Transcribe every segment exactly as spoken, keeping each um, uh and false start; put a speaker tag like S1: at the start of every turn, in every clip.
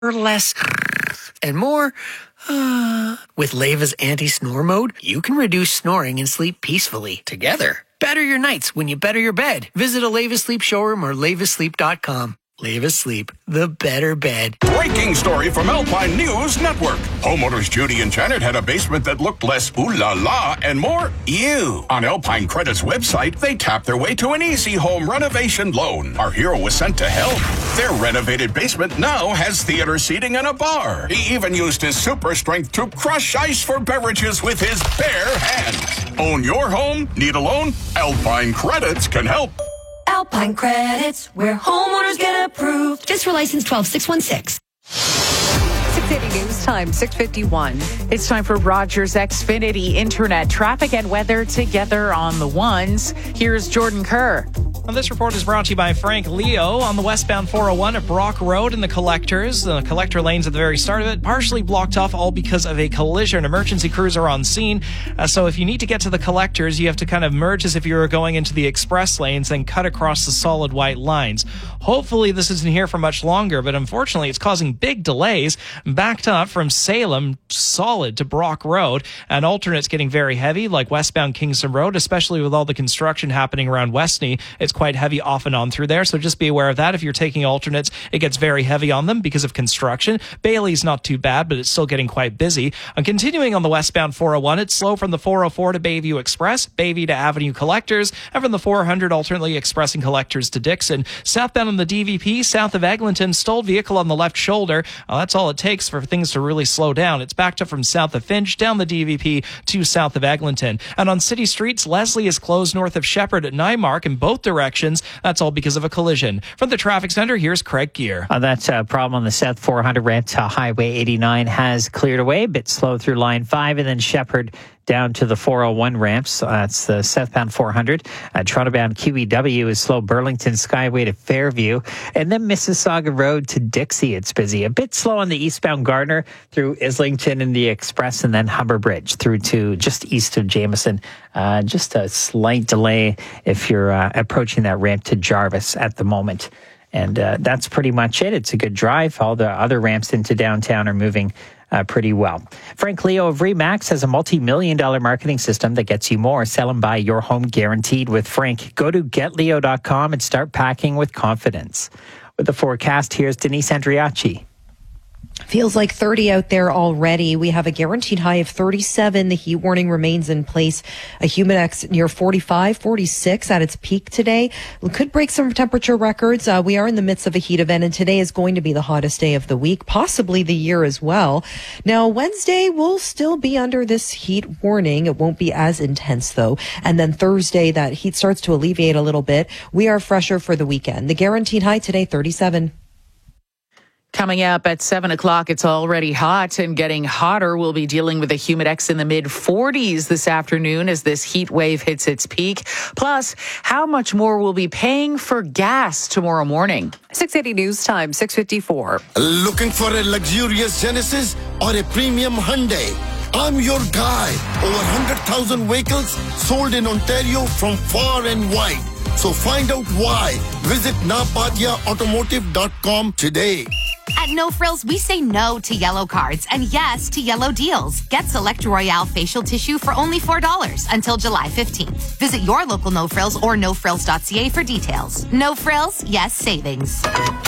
S1: less and more. Uh, with Leva's anti-snore mode, you can reduce snoring and sleep peacefully together. Better your nights when you better your bed. Visit a Leva Sleep showroom or leva sleep dot com. Leva Sleep, the better bed.
S2: Breaking story from Alpine News Network. Homeowners Judy and Janet had a basement that looked less ooh la la and more ew. On Alpine Credit's website, they tapped their way to an easy home renovation loan. Our hero was sent to help. Their renovated basement now has theater seating and a bar. He even used his super strength to crush ice for beverages with his bare hands. Own your home? Need a loan? Alpine Credits can help.
S3: Alpine Credits, where homeowners get approved.
S4: Just for license twelve six one six.
S5: six eighty News Time, six fifty-one. It's time for Rogers Xfinity Internet traffic and weather together on the ones. Here's Jordan Kerr.
S6: Well, this report is brought to you by Frank Leo on the westbound four oh one at Brock Road in the collectors. The collector lanes at the very start of it partially blocked off, all because of a collision. Emergency crews are on scene. Uh, so if you need to get to the collectors, you have to kind of merge as if you were going into the express lanes, then cut across the solid white lines. Hopefully this isn't here for much longer, but unfortunately it's causing big delays. Backed up from Salem, solid to Brock Road, and alternates getting very heavy, like westbound Kingston Road, especially with all the construction happening around Westney. It's quite heavy off and on through there, so just be aware of that. If you're taking alternates, it gets very heavy on them because of construction. Bailey's not too bad, but it's still getting quite busy. And continuing on the westbound four oh one, it's slow from the four oh four to Bayview Express, Bayview to Avenue Collectors, and from the four hundred alternately expressing Collectors to Dixon. Southbound on the D V P, south of Eglinton, stalled vehicle on the left shoulder. Well, that's all it takes for things to really slow down. It's backed up from south of Finch, down the D V P to south of Eglinton. And on city streets, Leslie is closed north of Shepherd at Nymark in both directions. That's all because of a collision. From the traffic center, here's Craig Gear.
S7: Uh, that uh, problem on the South four hundred ramp to Highway eighty-nine has cleared away. A bit slow through line five, and then Shepherd down to the four oh one ramps. Uh, that's the southbound four hundred. Uh, Toronto-bound Q E W is slow. Burlington Skyway to Fairview. And then Mississauga Road to Dixie. It's busy. A bit slow on the eastbound Gardner through Islington and the Express, and then Humber Bridge through to just east of Jameson. Uh, just a slight delay if you're uh, approaching that ramp to Jarvis at the moment. And uh, that's pretty much it. It's a good drive. All the other ramps into downtown are moving Uh, pretty well. Frank Leo of Remax has a multi-million dollar marketing system that gets you more. Sell and buy your home guaranteed with Frank. Go to get leo dot com and start packing with confidence. With the forecast, here's Denise Andriachi.
S8: Feels like thirty out there already. We have a guaranteed high of thirty-seven. The heat warning remains in place. A humidex near forty-five, forty-six at its peak today. We could break some temperature records. Uh, we are in the midst of a heat event, and today is going to be the hottest day of the week, possibly the year as well. Now, Wednesday will still be under this heat warning. It won't be as intense, though. And then Thursday, that heat starts to alleviate a little bit. We are fresher for the weekend. The guaranteed high today, thirty-seven.
S5: Coming up at seven o'clock, it's already hot and getting hotter. We'll be dealing with a humidex in the mid forties this afternoon as this heat wave hits its peak. Plus, how much more we'll be paying for gas tomorrow morning.
S9: six eighty News Time, six fifty-four.
S10: Looking for a luxurious Genesis or a premium Hyundai? I'm your guy. Over one hundred thousand vehicles sold in Ontario from far and wide. So find out why. Visit napadia automotive dot com today.
S11: At No Frills, we say no to yellow cards and yes to yellow deals. Get Select Royale facial tissue for only four dollars until July fifteenth. Visit your local No Frills or no frills dot c a for details. No Frills, yes savings.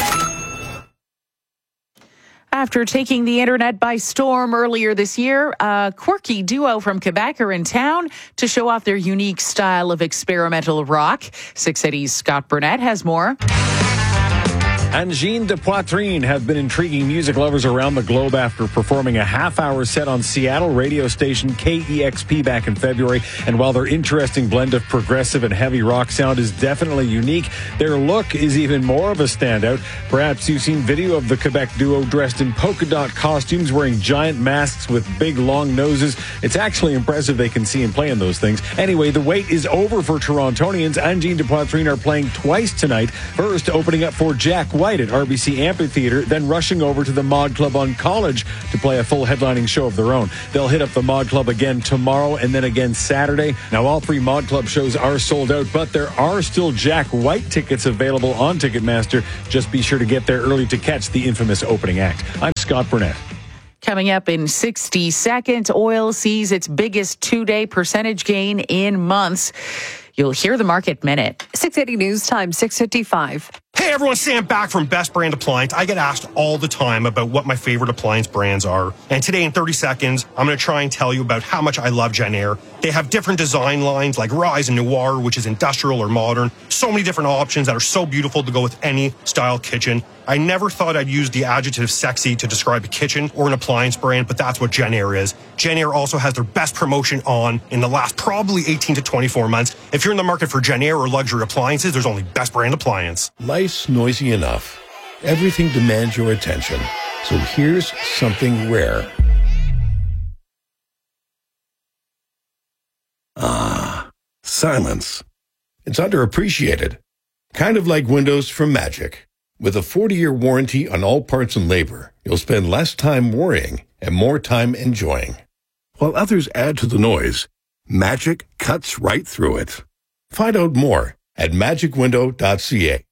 S5: After taking the internet by storm earlier this year, a quirky duo from Quebec are in town to show off their unique style of experimental rock. six eighty's Scott Burnett has more.
S12: Angine de Poitrine have been intriguing music lovers around the globe after performing a half-hour set on Seattle radio station K E X P back in February. And while their interesting blend of progressive and heavy rock sound is definitely unique, their look is even more of a standout. Perhaps you've seen video of the Quebec duo dressed in polka dot costumes, wearing giant masks with big, long noses. It's actually impressive they can see and play in those things. Anyway, the wait is over for Torontonians. Angine de Poitrine are playing twice tonight. First, opening up for Jack White White at R B C Amphitheatre, then rushing over to the Mod Club on College to play a full headlining show of their own. They'll hit up the Mod Club again tomorrow and then again Saturday. Now, all three Mod Club shows are sold out, but there are still Jack White tickets available on Ticketmaster. Just be sure to get there early to catch the infamous opening act. I'm Scott Burnett.
S5: Coming up in sixty seconds, oil sees its biggest two-day percentage gain in months. You'll hear the Market Minute.
S9: six eighty News Time, six fifty-five.
S13: Hey everyone, Sam back from Best Brand Appliance. I get asked all the time about what my favorite appliance brands are. And today in thirty seconds, I'm going to try and tell you about how much I love Jenn-Air. They have different design lines like Rise and Noir, which is industrial or modern. So many different options that are so beautiful to go with any style kitchen. I never thought I'd use the adjective sexy to describe a kitchen or an appliance brand, but that's what Jenn-Air is. Jenn-Air also has their best promotion on in the last probably eighteen to twenty-four months. If you're in the market for Jenn-Air or luxury appliances, there's only Best Brand Appliance.
S14: Life's noisy enough. Everything demands your attention. So here's something rare. Ah, silence. It's underappreciated. Kind of like windows from Magic. With a forty-year warranty on all parts and labor, you'll spend less time worrying and more time enjoying. While others add to the noise, Magic cuts right through it. Find out more at magic window dot c a.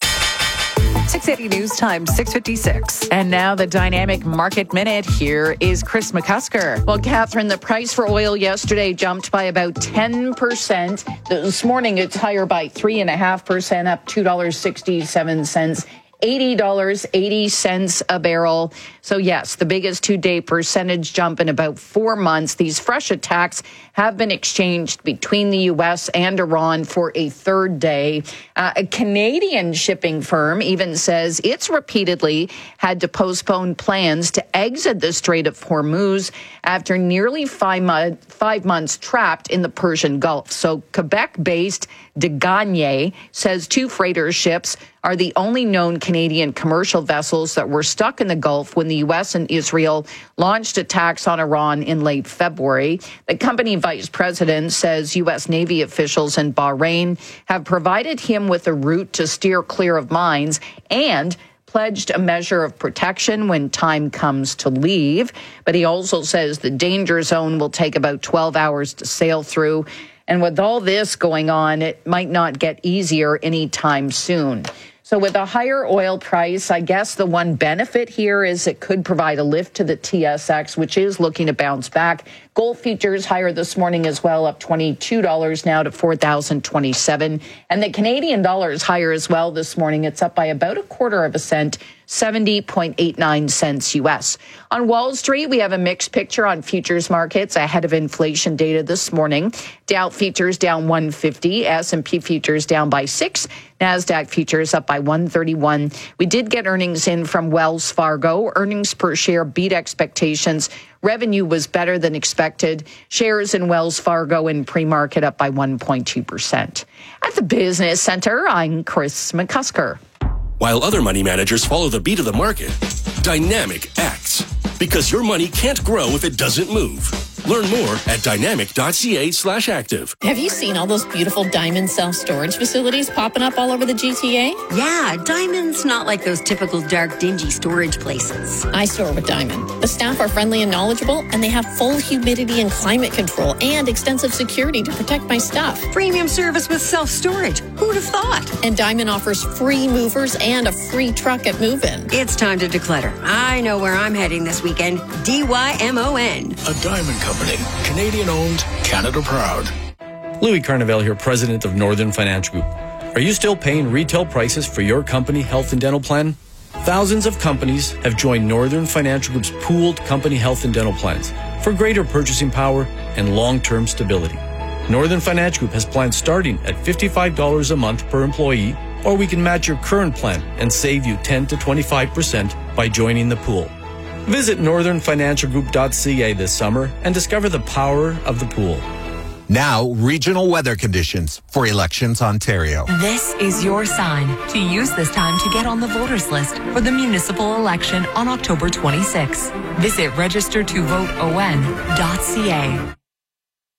S9: six eighty News Time, six fifty-six.
S5: And now the Dynamic Market Minute. Here is Chris McCusker. Well, Catherine, the price for oil yesterday jumped by about ten percent. This morning, it's higher by three point five percent, up two dollars and sixty-seven cents. eighty dollars and eighty cents a barrel. So yes, the biggest two-day percentage jump in about four months. These fresh attacks have been exchanged between the U S and Iran for a third day. Uh, a Canadian shipping firm even says it's repeatedly had to postpone plans to exit the Strait of Hormuz after nearly five, mo- five months trapped in the Persian Gulf. So Quebec-based De Gagne says two freighter ships are the only known Canadian commercial vessels that were stuck in the Gulf when the U S and Israel launched attacks on Iran in late February. The company vice president says U S Navy officials in Bahrain have provided him with a route to steer clear of mines and pledged a measure of protection when time comes to leave. But he also says the danger zone will take about twelve hours to sail through. And with all this going on, it might not get easier anytime soon. So with a higher oil price, I guess the one benefit here is it could provide a lift to the T S X, which is looking to bounce back. Gold futures higher this morning as well, up twenty-two dollars now to four thousand twenty-seven dollars. And the Canadian dollar is higher as well this morning. It's up by about a quarter of a cent, seventy point eight nine cents U S. On Wall Street, we have a mixed picture on futures markets ahead of inflation data this morning. Dow futures down one fifty, S and P futures down by six, NASDAQ futures up by one thirty-one. We did get earnings in from Wells Fargo. Earnings per share beat expectations. Revenue was better than expected. Shares in Wells Fargo in pre-market up by one point two percent. At the Business Center, I'm Chris McCusker.
S15: While other money managers follow the beat of the market, Dynamic acts. Because your money can't grow if it doesn't move. Learn more at dynamic.ca slash active.
S16: Have you seen all those beautiful Diamond self-storage facilities popping up all over the G T A?
S17: Yeah, Diamond's not like those typical dark, dingy storage places.
S16: I store with Diamond. The staff are friendly and knowledgeable, and they have full humidity and climate control and extensive security to protect my stuff.
S17: Premium service with self-storage. Who'd have thought?
S16: And Diamond offers free movers and a free truck at move-in.
S17: It's time to declutter. I know where I'm heading this weekend. D Y M O N.
S18: A Diamond Company. Canadian owned, Canada proud.
S19: Louis Carnevale here, president of Northern Financial Group. Are you still paying retail prices for your company health and dental plan? Thousands of companies have joined Northern Financial Group's pooled company health and dental plans for greater purchasing power and long-term stability. Northern Financial Group has plans starting at fifty-five dollars a month per employee, or we can match your current plan and save you ten to twenty-five percent by joining the pool. Visit northern financial group dot c a this summer and discover the power of the pool.
S20: Now, regional weather conditions for Elections Ontario.
S3: This is your sign to use this time to get on the voters list for the municipal election on October twenty-sixth. Visit register to vote o n dot c a.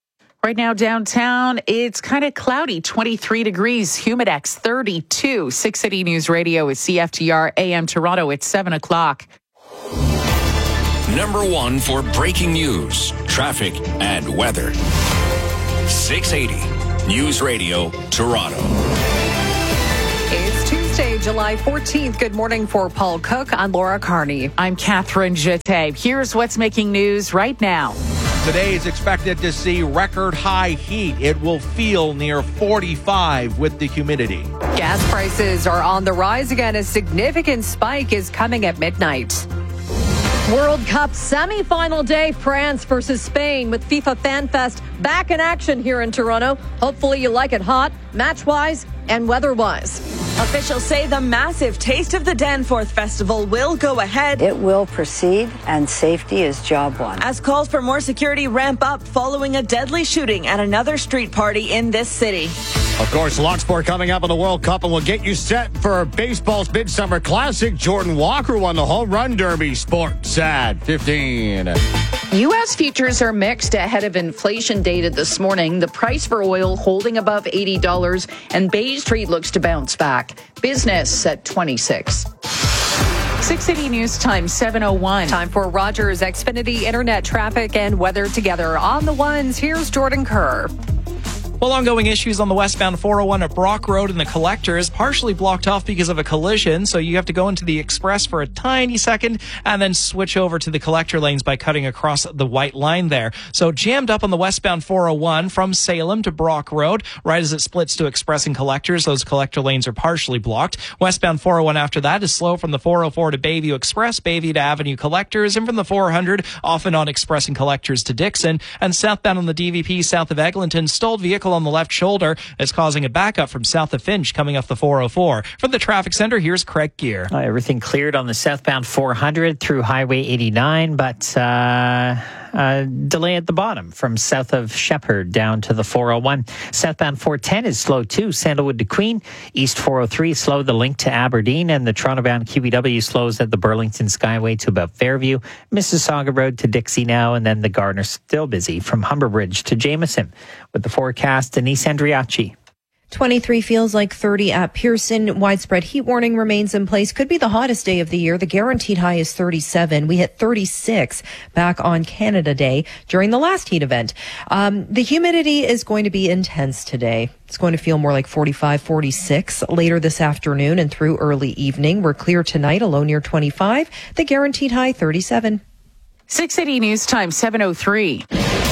S5: Right now downtown, it's kind of cloudy, twenty-three degrees, Humidex thirty-two. six City News Radio is C F T R A M Toronto. It's seven o'clock.
S21: Number one for breaking news, traffic, and weather. six eighty News Radio, Toronto.
S9: It's Tuesday, July fourteenth. Good morning for Paul Cook. I'm Laura Carney.
S5: I'm Catherine Jete. Here's what's making news right now.
S22: Today is expected to see record high heat. It will feel near forty-five with the humidity.
S9: Gas prices are on the rise again. A significant spike is coming at midnight.
S23: World Cup semi-final day, France versus Spain, with FIFA FanFest back in action here in Toronto. Hopefully you like it hot, match-wise and weather-wise.
S24: Officials say the massive Taste of the Danforth Festival will go ahead.
S25: It will proceed, and safety is job one.
S24: As calls for more security ramp up following a deadly shooting at another street party in this city.
S26: Of course, lots more coming up in the World Cup, and we'll get you set for baseball's Midsummer Classic. Jordan Walker won the Home Run Derby. Sports at fifteen.
S27: U S futures are mixed ahead of inflation data this morning. The price for oil holding above eighty dollars, and Bay Street looks to bounce back. Business at twenty-six.
S5: six City News Time, seven oh one.
S9: Time for Rogers Xfinity Internet traffic and weather together. On the ones, here's Jordan Kerr.
S6: Well, ongoing issues on the westbound four oh one at Brock Road and the Collectors, partially blocked off because of a collision. So you have to go into the Express for a tiny second and then switch over to the collector lanes by cutting across the white line there. So jammed up on the westbound four oh one from Salem to Brock Road, right as it splits to Express and Collectors. Those collector lanes are partially blocked. Westbound four oh one after that is slow from the four oh four to Bayview Express, Bayview to Avenue Collectors, and from the four hundred off and on Express and Collectors to Dixon. And southbound on the D V P south of Eglinton, stalled vehicle on the left shoulder is causing a backup from south of Finch coming off the four oh four. From the traffic center, here's Craig Gear.
S7: Uh, everything cleared on the southbound four hundred through Highway eighty-nine, but uh, uh, delay at the bottom from south of Shepherd down to the four oh one. Southbound four ten is slow too, Sandalwood to Queen. East four oh three slow, the link to Aberdeen, and the Toronto-bound Q B W slows at the Burlington Skyway to about Fairview. Mississauga Road to Dixie now, and then the Gardner still busy from Humberbridge to Jameson. With the forecast, Denise Andriachi.
S8: twenty-three feels like thirty at Pearson. Widespread heat warning remains in place. Could be the hottest day of the year. The guaranteed high is thirty-seven. We hit thirty-six back on Canada Day during the last heat event. Um, the humidity is going to be intense today. It's going to feel more like forty-five, forty-six later this afternoon and through early evening. We're clear tonight, a low near twenty-five. The guaranteed high, thirty-seven.
S5: six eighty News Time, seven oh three.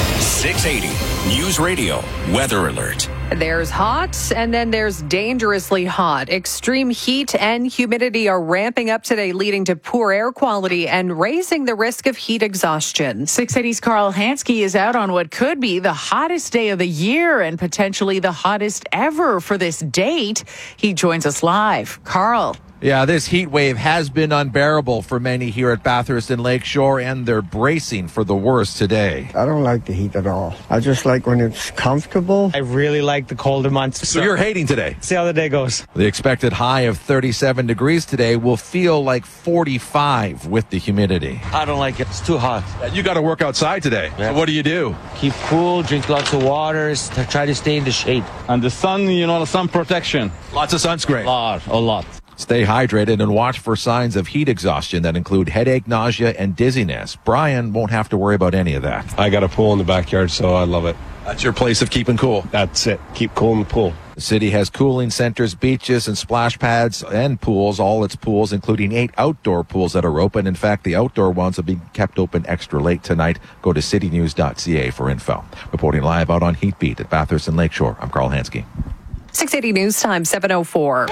S21: six eighty News Radio Weather Alert.
S9: There's hot, and then there's dangerously hot. Extreme heat and humidity are ramping up today, leading to poor air quality and raising the risk of heat exhaustion.
S5: six eighty's Carl Hansky is out on what could be the hottest day of the year and potentially the hottest ever for this date. He joins us live. Carl.
S22: Yeah, this heat wave has been unbearable for many here at Bathurst and Lakeshore, and they're bracing for the worst today.
S28: I don't like the heat at all. I just like when it's comfortable.
S29: I really like the colder months.
S22: So you're hating today?
S29: See how the day goes.
S22: The expected high of thirty-seven degrees today will feel like forty-five with the humidity.
S29: I don't like it. It's too hot.
S22: You got to work outside today. Yeah. So what do you do?
S29: Keep cool, drink lots of water, try to stay in the shade.
S30: And the sun, you know, the sun protection.
S22: Lots of sunscreen.
S29: A lot, a lot.
S22: Stay hydrated and watch for signs of heat exhaustion that include headache, nausea, and dizziness. Brian won't have to worry about any of that.
S30: I got a pool in the backyard, so I love it.
S22: That's your place of keeping cool.
S30: That's it. Keep cool in the pool.
S22: The city has cooling centers, beaches, and splash pads and pools. All its pools, including eight outdoor pools that are open. In fact, the outdoor ones are being kept open extra late tonight. Go to city news dot c a for info. Reporting live out on Heat Beat at Bathurst and Lakeshore, I'm Carl Hansky.
S9: six eighty News Time, seven oh four.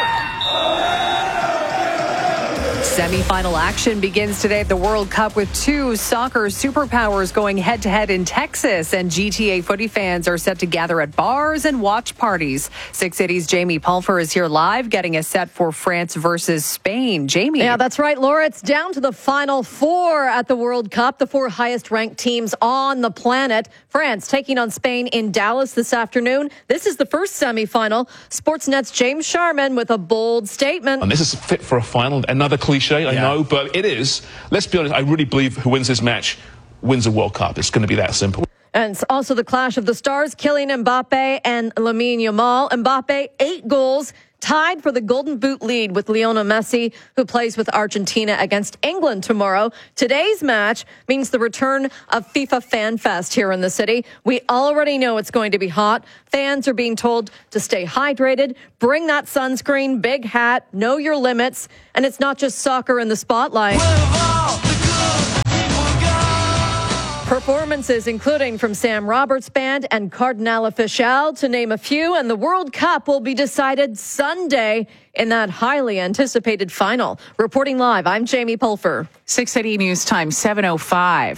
S9: Semi-final action begins today at the World Cup with two soccer superpowers going head-to-head in Texas, and G T A footy fans are set to gather at bars and watch parties. six eighty's Jamie Pulfer is here live getting us set for France versus Spain. Jamie.
S23: Yeah, that's right, Laura. It's down to the final four at the World Cup, the four highest-ranked teams on the planet. France taking on Spain in Dallas this afternoon. This is the first semi-final. Sportsnet's James Sharman with a bold statement.
S31: And this is fit for a final. Another cliche, I yeah. know, but it is. Let's be honest, I really believe who wins this match wins a World Cup. It's going to be that simple.
S23: And it's also the clash of the stars, Kylian Mbappe and Lamine Yamal. Mbappe, eight goals, tied for the Golden Boot lead with Lionel Messi, who plays with Argentina against England tomorrow. Today's match means the return of FIFA Fan Fest here in the city. We already know it's going to be hot. Fans are being told to stay hydrated, bring that sunscreen, big hat, know your limits. And it's not just soccer in the spotlight. Performances including from Sam Roberts Band and Cardinal Official, to name a few, and the World Cup will be decided Sunday in that highly anticipated final. Reporting live, I'm Jamie Pulfer.
S5: six eighty News Time, seven oh five.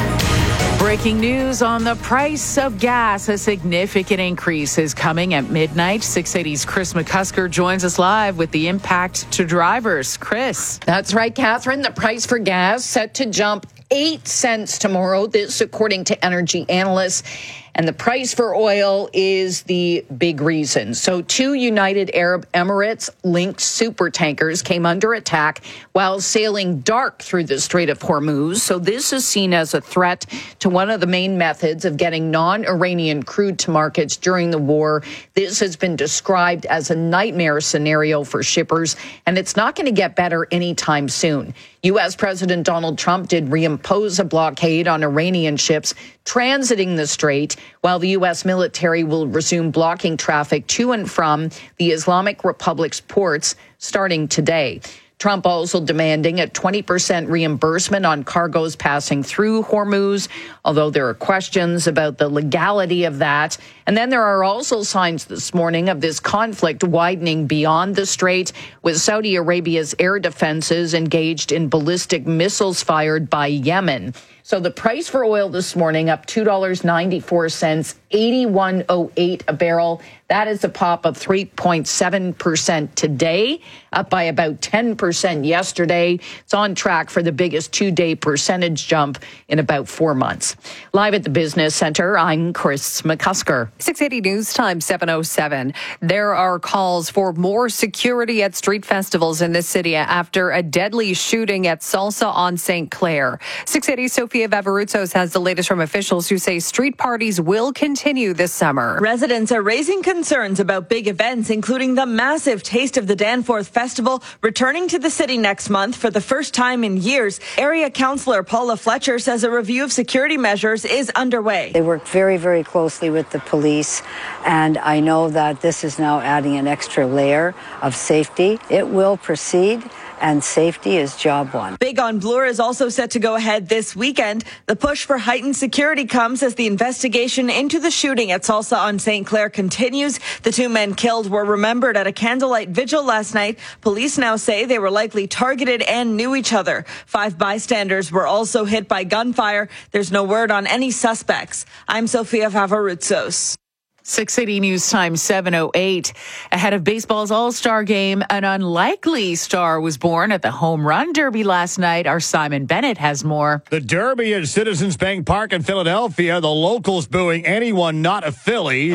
S5: Breaking news on the price of gas. A significant increase is coming at midnight. six eighty's Chris McCusker joins us live with the impact to drivers. Chris.
S27: That's right, Catherine. The price for gas set to jump eight cents tomorrow. This, according to energy analysts. And the price for oil is the big reason. So two United Arab Emirates linked super tankers came under attack while sailing dark through the Strait of Hormuz. So this is seen as a threat to one of the main methods of getting non-Iranian crude to markets during the war. This has been described as a nightmare scenario for shippers, and it's not going to get better anytime soon. U S. President Donald Trump did reimpose a blockade on Iranian ships transiting the strait, while the U S military will resume blocking traffic to and from the Islamic Republic's ports starting today. Trump also demanding a twenty percent reimbursement on cargoes passing through Hormuz, although there are questions about the legality of that. And then there are also signs this morning of this conflict widening beyond the strait, with Saudi Arabia's air defenses engaged in ballistic missiles fired by Yemen. So the price for oil this morning up two dollars and ninety-four cents, eighty-one oh eight a barrel. That is a pop of three point seven percent today, up by about ten percent yesterday. It's on track for the biggest two-day percentage jump in about four months. Live at the Business Center, I'm Chris McCusker.
S9: six eighty News Time, seven oh seven. There are calls for more security at street festivals in this city after a deadly shooting at Salsa on Saint Clair. six eighty Sophia Vavaruzos has the latest from officials who say street parties will continue this summer.
S24: Residents are raising concerns about big events, including the massive Taste of the Danforth Festival returning to the city next month for the first time in years. Area Councillor Paula Fletcher says a review of security measures is underway.
S25: They work very, very closely with the police, and I know that this is now adding an extra layer of safety. It will proceed, and safety is job one.
S24: Big on Bloor is also set to go ahead this weekend. The push for heightened security comes as the investigation into the shooting at Salsa on Saint Clair continues. The two men killed were remembered at a candlelight vigil last night. Police now say they were likely targeted and knew each other. Five bystanders were also hit by gunfire. There's no word on any suspects. I'm Sophia Vavaruzos.
S5: six eighty News Time, seven oh eight. Ahead of baseball's All-Star Game, an unlikely star was born at the Home Run Derby last night. Our Simon Bennett has more.
S26: The Derby at Citizens Bank Park in Philadelphia. The locals booing anyone not a Philly.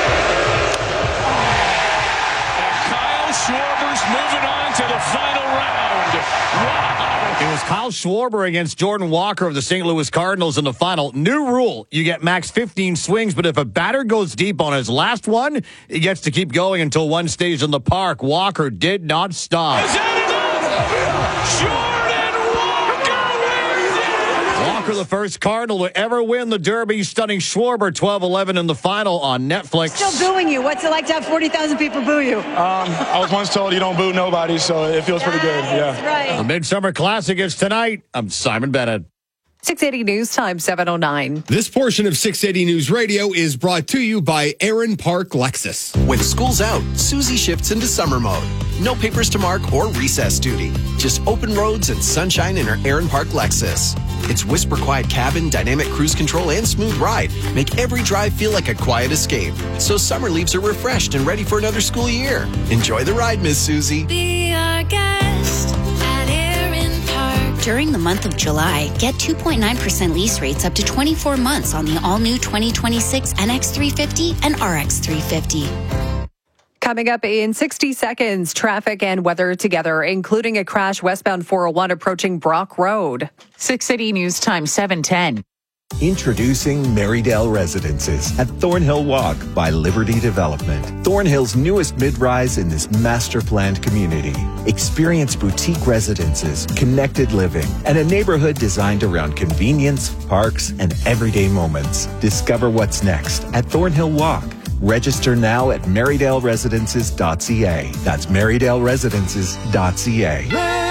S31: Kyle Schwarber's moving on to the final round. Wow.
S26: It was Kyle Schwarber against Jordan Walker of the Saint Louis Cardinals in the final. New rule, you get max fifteen swings, but if a batter goes deep on his last one, he gets to keep going until one stays in the park. Walker did not stop.
S31: Is that enough? Jordan Walker wins it!
S26: Walker, the first Cardinal to ever win the Derby, stunning Schwarber twelve eleven in the final on Netflix.
S1: Still booing you. What's it like to have forty thousand people boo you?
S30: Um, I was once told you don't boo nobody, so it feels pretty good. Yeah.
S1: That's right.
S26: The Midsummer Classic is tonight. I'm Simon Bennett.
S9: six eighty News Time, seven oh nine.
S2: This portion of six eighty News Radio is brought to you by Aaron Park Lexus.
S4: When school's out, Susie shifts into summer mode. No papers to mark or recess duty. Just open roads and sunshine in her Aaron Park Lexus. Its whisper quiet cabin, dynamic cruise control, and smooth ride make every drive feel like a quiet escape. So summer leaves her refreshed and ready for another school year. Enjoy the ride, Miss Susie.
S10: Be our guest at Aaron Park. During the month of July, get two point nine percent lease rates up to twenty-four months on the all-new twenty twenty-six N X three fifty and R X three fifty.
S9: Coming up in sixty seconds, traffic and weather together, including a crash westbound four oh one approaching Brock Road.
S5: six eighty News Time, seven ten.
S3: Introducing Marydale Residences at Thornhill Walk by Liberty Development. Thornhill's newest mid-rise in this master-planned community. Experience boutique residences, connected living, and a neighborhood designed around convenience, parks, and everyday moments. Discover what's next at Thornhill Walk. Register now at marydale residences dot c a. That's marydale residences dot c a.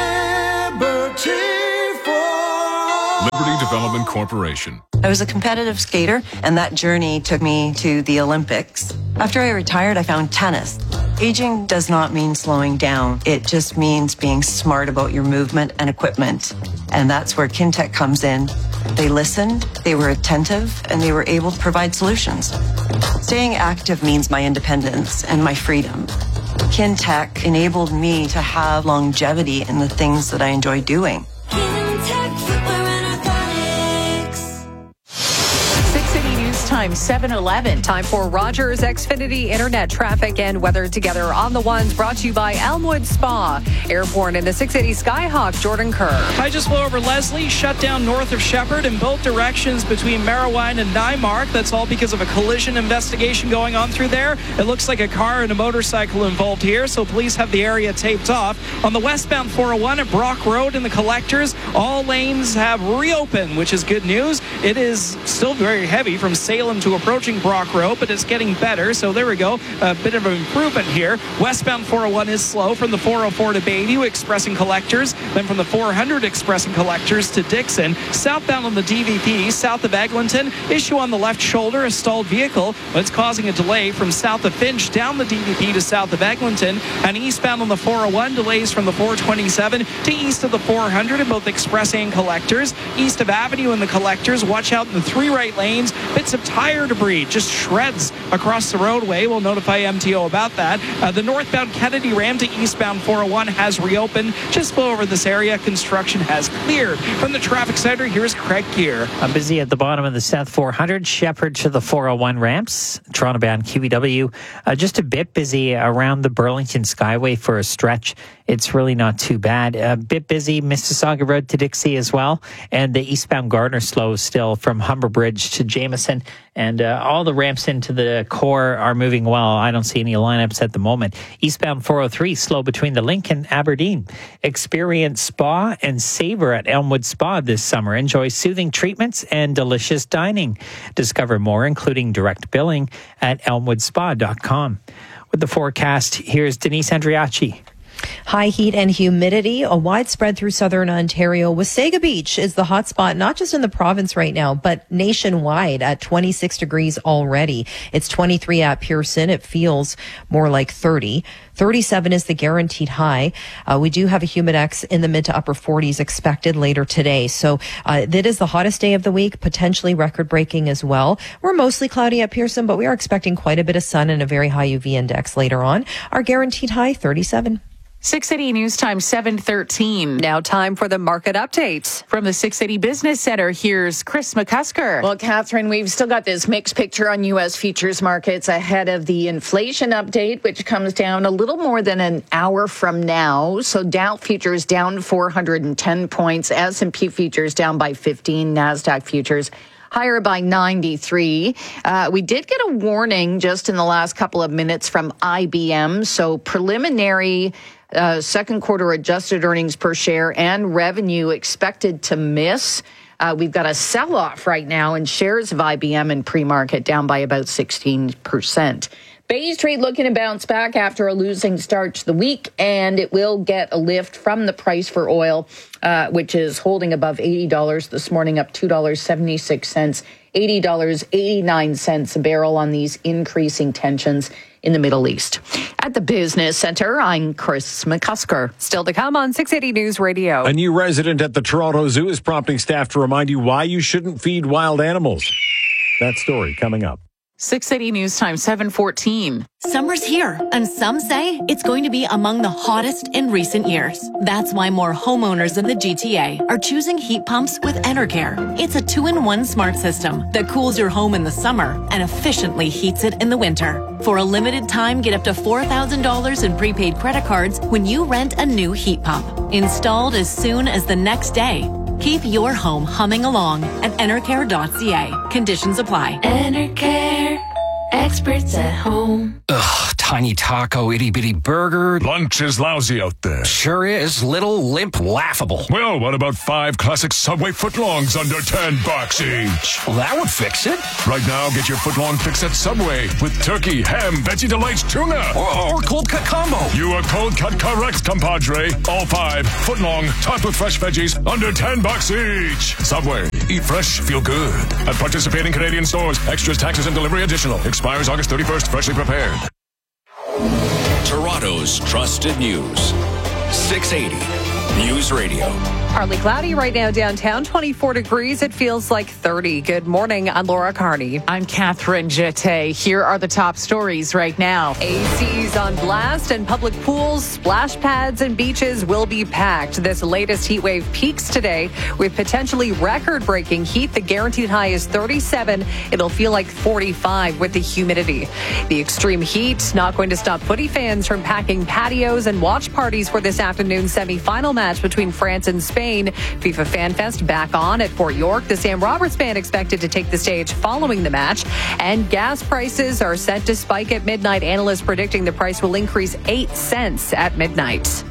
S21: Liberty Development Corporation.
S11: I was a competitive skater, and that journey took me to the Olympics. After I retired, I found tennis. Aging does not mean slowing down. It just means being smart about your movement and equipment. And that's where Kintec comes in. They listened, they were attentive, and they were able to provide solutions. Staying active means my independence and my freedom. Kintec enabled me to have longevity in the things that I enjoy doing.
S5: Time seven eleven.
S9: Time for Rogers Xfinity Internet traffic and weather together on the ones, brought to you by Elmwood Spa. Airborne in the six eighty Skyhawk, Jordan Kerr.
S6: I just flew over Leslie, shut down north of Shepherd in both directions between Marawine and Nymark. That's all because of a collision investigation going on through there. It looks like a car and a motorcycle involved here, so police have the area taped off. On the westbound four oh one at Brock Road in the collectors, all lanes have reopened, which is good news. It is still very heavy from Salem to approaching Brock Road, but it's getting better, so there we go. A bit of an improvement here. Westbound four oh one is slow from the four oh four to Bayview, Express and Collectors, then from the four hundred Express and Collectors to Dixon. Southbound on the D V P, south of Eglinton, issue on the left shoulder, a stalled vehicle, but it's causing a delay from south of Finch down the D V P to south of Eglinton, and eastbound on the four oh one, delays from the four twenty-seven to east of the four hundred in both Express and Collectors. East of Avenue in the Collectors, watch out in the three right lanes, bits of tire debris, just shreds across the roadway. We'll notify M T O about that. Uh, the northbound Kennedy Ram to eastbound four oh one has reopened. Just flow over this area. Construction has cleared. From the traffic center, here's Craig Gear.
S7: I'm busy at the bottom of the South four hundred, Shepherd to the four oh one ramps, Toronto bound Q E W. Uh, just a bit busy around the Burlington Skyway for a stretch. It's really not too bad. A bit busy Mississauga Road to Dixie as well. And the eastbound Gardner slow still from Humber Bridge to Jameson. And uh, all the ramps into the core are moving well. I don't see any lineups at the moment. Eastbound four oh three slow between the Link and Aberdeen. Experience spa and savor at Elmwood Spa this summer. Enjoy soothing treatments and delicious dining. Discover more, including direct billing, at elmwood spa dot com. With the forecast, here's Denise Andriachi.
S8: High heat and humidity, a widespread through southern Ontario. Wasaga Beach is the hot spot, not just in the province right now, but nationwide at twenty-six degrees already. It's twenty-three at Pearson. It feels more like thirty. thirty-seven is the guaranteed high. Uh, we do have a humidex in the mid to upper forties expected later today. So uh, that is the hottest day of the week, potentially record breaking as well. We're mostly cloudy at Pearson, but we are expecting quite a bit of sun and a very high U V index later on. Our guaranteed high, thirty-seven.
S5: six eighty News Time, seven thirteen.
S9: Now time for the market update.
S5: From the six eighty Business Center, here's Chris McCusker.
S27: Well, Catherine, we've still got this mixed picture on U S futures markets ahead of the inflation update, which comes down a little more than an hour from now. So Dow futures down four hundred ten points, S and P futures down by fifteen, NASDAQ futures higher by ninety-three. Uh, we did get a warning just in the last couple of minutes from I B M. So preliminary uh, second quarter adjusted earnings per share and revenue expected to miss. Uh, we've got a sell-off right now in shares of I B M in pre-market, down by about sixteen percent. Base trade looking to bounce back after a losing start to the week, and it will get a lift from the price for oil, uh, which is holding above eighty dollars this morning, up two dollars and seventy-six cents, eighty dollars and eighty-nine cents a barrel on these increasing tensions in the Middle East. At the Business Center, I'm Chris McCusker.
S9: Still to come on six eighty News Radio.
S12: A new resident at the Toronto Zoo is prompting staff to remind you why you shouldn't feed wild animals. That story coming up.
S5: six eighty News Time, seven fourteen.
S13: Summer's here, and some say it's going to be among the hottest in recent years. That's why more homeowners in the G T A are choosing heat pumps with Enercare. It's a two-in-one smart system that cools your home in the summer and efficiently heats it in the winter. For a limited time, get up to four thousand dollars in prepaid credit cards when you rent a new heat pump. Installed as soon as the next day. Keep your home humming along at enercare dot c a. Conditions apply.
S14: Enercare, experts at home.
S21: Ugh, tiny taco, itty bitty burger.
S15: Lunch is lousy out there.
S21: Sure is. Little, limp, laughable.
S15: Well, what about five classic Subway footlongs under ten bucks each?
S21: Well, that would fix it.
S15: Right now, get your footlong fix at Subway with turkey, ham, veggie delights, tuna.
S21: Or, or cold cut combo.
S15: You are cold cut correct, compadre. All five footlong, topped with fresh veggies, under ten bucks each. Subway. Eat fresh, feel good. At participating Canadian stores. Extras, taxes, and delivery additional. Expires August thirty-first. Freshly prepared.
S21: Toronto's trusted news. six eighty News Radio.
S9: Partly cloudy right now downtown, twenty-four degrees. It feels like thirty. Good morning. I'm Laura Carney.
S5: I'm Catherine Jette. Here are the top stories right now.
S9: A Cs on blast and public pools, splash pads, and beaches will be packed. This latest heat wave peaks today with potentially record-breaking heat. The guaranteed high is thirty-seven. It'll feel like forty-five with the humidity. The extreme heat not going to stop footy fans from packing patios and watch parties for this afternoon's semi-final match between France and Spain. FIFA Fan Fest back on at Fort York. The Sam Roberts Band expected to take the stage following the match. And gas prices are set to spike at midnight. Analysts predicting the price will increase eight cents at midnight.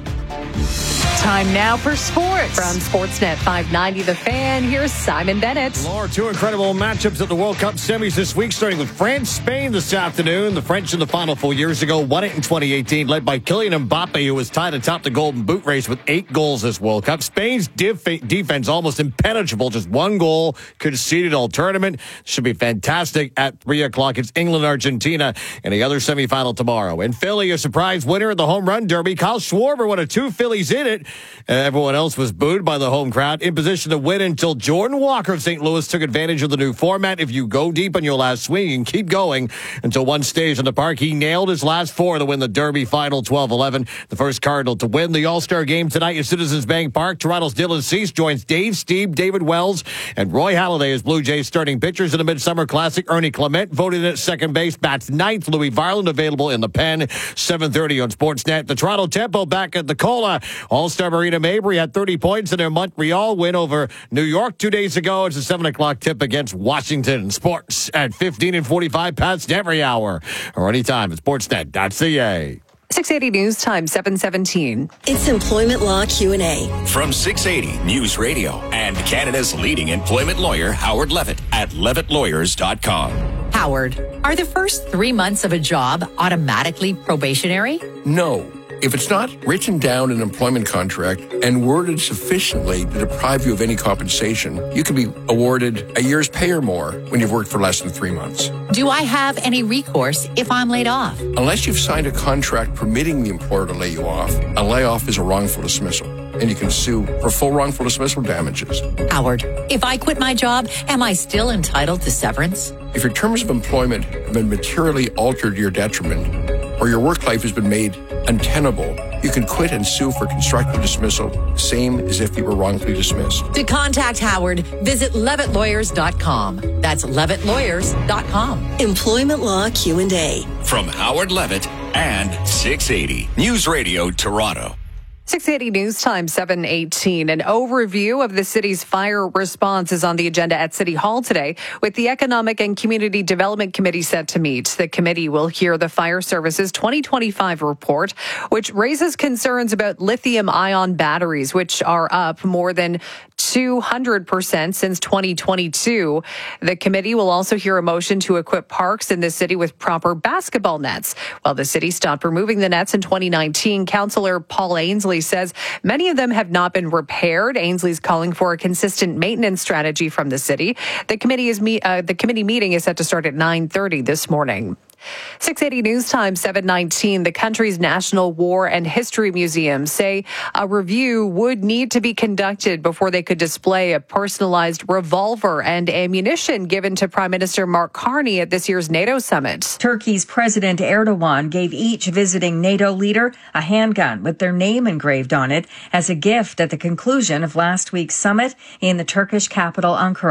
S5: Time now for sports.
S9: From Sportsnet five ninety The Fan, here's Simon Bennett.
S26: Laura, two incredible matchups at the World Cup semis this week, starting with France, Spain this afternoon. The French in the final four years ago won it in twenty eighteen, led by Kylian Mbappe, who was tied atop the Golden Boot race with eight goals this World Cup. Spain's def- defense almost impenetrable, just one goal conceded all tournament. Should be fantastic at three o'clock. It's England, Argentina, and the other semifinal tomorrow. In Philly, a surprise winner at the home run derby. Kyle Schwarber, one of two Phillies in it. Uh, everyone else was booed by the home crowd. In position to win until Jordan Walker of Saint Louis took advantage of the new format. If you go deep on your last swing and keep going until one stays in the park, he nailed his last four to win the Derby final twelve eleven. The first Cardinal to win the All-Star game tonight at Citizens Bank Park. Toronto's Dylan Cease joins Dave Steve, David Wells, and Roy Halladay as Blue Jays starting pitchers in the Midsummer Classic. Ernie Clement voted in at second base, bats ninth. Louis Varland available in the pen. seven thirty on Sportsnet. The Toronto Tempo back at the Cola. All-Star Marina Mabry had thirty points in their Montreal win over New York two days ago. It's a seven o'clock tip against Washington. Sports at fifteen and forty-five past every hour or anytime at sportsnet dot c a.
S9: six eighty News Time, seven seventeen.
S16: It's Employment Law Q and A.
S21: From six eighty News Radio and Canada's leading employment lawyer, Howard Levitt at levitt lawyers dot com.
S17: Howard, are the first three months of a job automatically probationary?
S18: No. If it's not written down in an employment contract and worded sufficiently to deprive you of any compensation, you can be awarded a year's pay or more when you've worked for less than three months.
S17: Do I have any recourse if I'm laid off?
S18: Unless you've signed a contract permitting the employer to lay you off, a layoff is a wrongful dismissal, and you can sue for full wrongful dismissal damages.
S17: Howard, if I quit my job, am I still entitled to severance?
S18: If your terms of employment have been materially altered to your detriment, or your work life has been made untenable, you can quit and sue for constructive dismissal, same as if you were wrongfully dismissed.
S17: To contact Howard, visit levitt lawyers dot com. That's levitt lawyers dot com.
S16: Employment Law Q and A.
S21: From Howard Levitt and six eighty News Radio Toronto.
S9: six eighty News Time, seven eighteen. An overview of the city's fire response is on the agenda at City Hall today, with the Economic and Community Development Committee set to meet. The committee will hear the Fire Service's twenty twenty-five report, which raises concerns about lithium-ion batteries, which are up more than two hundred percent since twenty twenty-two. The committee will also hear a motion to equip parks in the city with proper basketball nets. While the city stopped removing the nets in twenty nineteen, Councillor Paul Ainsley says many of them have not been repaired. Ainsley's calling for a consistent maintenance strategy from the city. The committee is me- uh, the committee meeting is set to start at nine thirty this morning. six eighty News Time, seven nineteen. The country's National War and History Museum say a review would need to be conducted before they could display a personalized revolver and ammunition given to Prime Minister Mark Carney at this year's NATO summit.
S19: Turkey's President Erdogan gave each visiting NATO leader a handgun with their name engraved on it as a gift at the conclusion of last week's summit in the Turkish capital Ankara.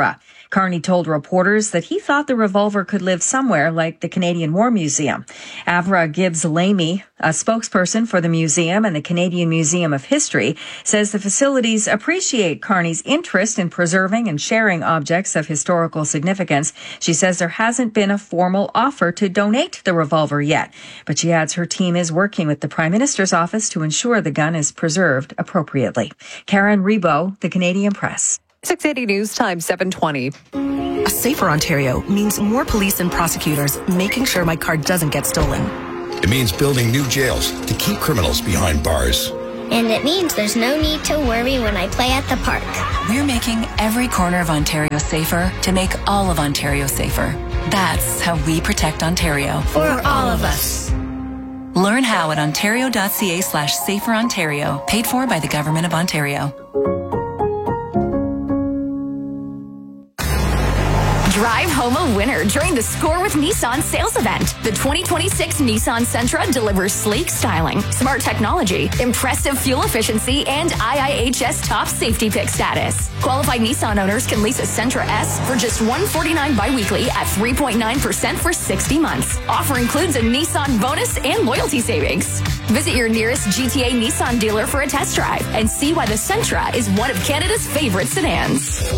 S19: Carney told reporters that he thought the revolver could live somewhere like the Canadian War Museum. Avra Gibbs-Lamy, a spokesperson for the museum and the Canadian Museum of History, says the facilities appreciate Carney's interest in preserving and sharing objects of historical significance. She says there hasn't been a formal offer to donate the revolver yet, but she adds her team is working with the Prime Minister's office to ensure the gun is preserved appropriately. Karen Rebo, the Canadian Press.
S9: six eighty News Time, seven twenty.
S1: A safer Ontario means more police and prosecutors making sure my car doesn't get stolen.
S2: It means building new jails to keep criminals behind bars.
S20: And it means there's no need to worry when I play at the park.
S1: We're making every corner of Ontario safer to make all of Ontario safer. That's how we protect Ontario.
S20: For all of us.
S1: Learn how at ontario.ca slash safer Ontario. Paid for by the Government of Ontario.
S22: Drive home a winner during the Score with Nissan sales event. The twenty twenty-six Nissan Sentra delivers sleek styling, smart technology, impressive fuel efficiency, and I I H S top safety pick status. Qualified Nissan owners can lease a Sentra S for just one hundred forty-nine dollars biweekly at three point nine percent for sixty months. Offer includes a Nissan bonus and loyalty savings. Visit your nearest G T A Nissan dealer for a test drive and see why the Sentra is one of Canada's favorite sedans.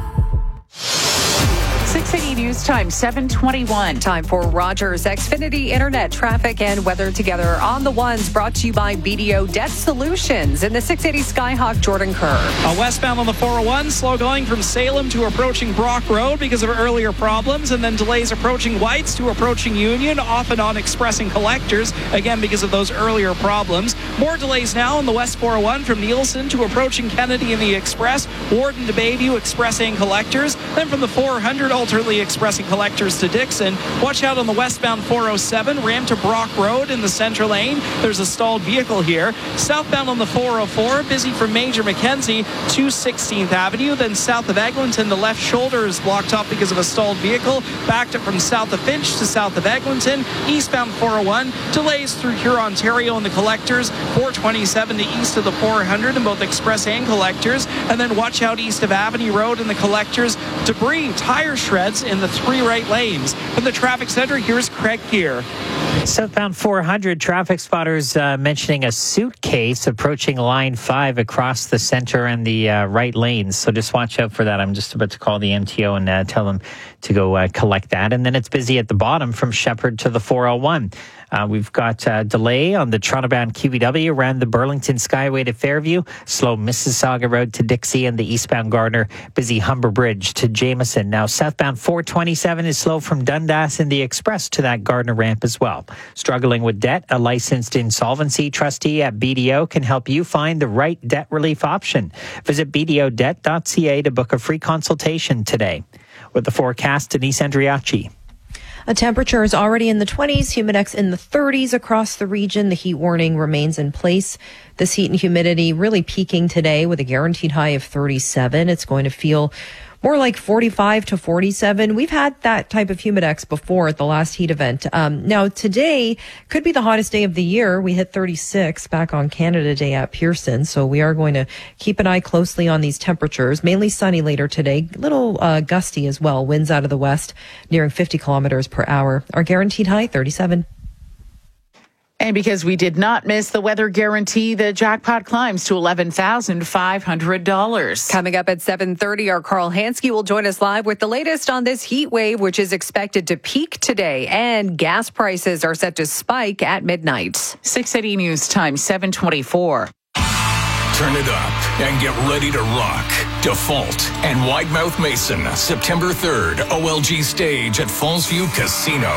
S5: six eighty News Time, seven twenty-one.
S9: Time for Rogers Xfinity Internet traffic and weather together on the ones, brought to you by B D O Debt Solutions. In the six eighty Skyhawk, Jordan Kerr.
S6: Uh, westbound on the four oh one, slow going from Salem to approaching Brock Road because of earlier problems, and then delays approaching Whites to approaching Union, off and on Express and Collectors, again because of those earlier problems. More delays now on the West four oh one from Nielsen to approaching Kennedy and the Express, Warden to Bayview, Express and Collectors, then from the four hundred alternately Express and Collectors to Dixon. Watch out on the westbound four oh seven, ram to Brock Road in the center lane. There's a stalled vehicle here. Southbound on the four oh four, busy from Major Mackenzie to sixteenth Avenue. Then south of Eglinton, the left shoulder is blocked off because of a stalled vehicle. Backed up from south of Finch to south of Eglinton. Eastbound four oh one, delays through Huron, Ontario and the Collectors. four twenty-seven to east of the four hundred in both Express and Collectors. And then watch out east of Avenue Road in the Collectors. Debris, tire shreds in the three right lanes. From the traffic center, here's Craig Gear.
S7: Southbound four hundred, traffic spotters uh, mentioning a suitcase approaching line five across the center and the uh, right lanes. So just watch out for that. I'm just about to call the M T O and uh, tell them to go uh, collect that. And then it's busy at the bottom from Shepherd to the four oh one. Uh, we've got a delay on the Toronto-bound Q E W around the Burlington Skyway to Fairview, slow Mississauga Road to Dixie, and the eastbound Gardner, busy Humber Bridge to Jameson. Now, southbound four twenty-seven is slow from Dundas and the Express to that Gardner ramp as well. Struggling with debt, a licensed insolvency trustee at B D O can help you find the right debt relief option. Visit b d o debt dot c a to book a free consultation today. With the forecast, Denise Andriachi.
S8: A temperature is already in the twenties, humidex in the thirties across the region. The heat warning remains in place. This heat and humidity really peaking today with a guaranteed high of thirty-seven. It's going to feel more like forty-five to forty-seven. We've had that type of humidex before at the last heat event. Um, now, today could be the hottest day of the year. We hit thirty-six back on Canada Day at Pearson. So we are going to keep an eye closely on these temperatures. Mainly sunny later today. A little uh, gusty as well. Winds out of the west nearing fifty kilometers per hour. Our guaranteed high, thirty-seven.
S5: And because we did not miss the weather guarantee, the jackpot climbs to eleven thousand five hundred dollars.
S9: Coming up at seven thirty, our Carl Hansky will join us live with the latest on this heat wave, which is expected to peak today. And gas prices are set to spike at midnight.
S5: six eighty News Time, seven twenty-four.
S21: Turn it up and get ready to rock. Default and Widemouth Mason, September third, O L G stage at Fallsview Casino.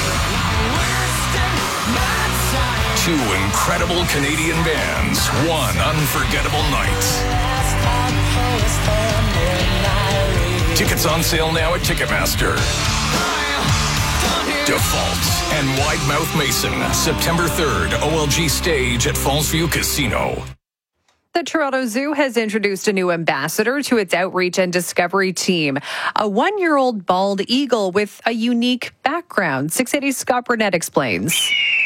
S21: Two incredible Canadian bands, one unforgettable night. Tickets on sale now at Ticketmaster. Default and Widemouth Mason, September third, O L G stage at Fallsview Casino.
S9: The Toronto Zoo has introduced a new ambassador to its outreach and discovery team, a one-year-old bald eagle with a unique background. six eighty Scott Burnett explains.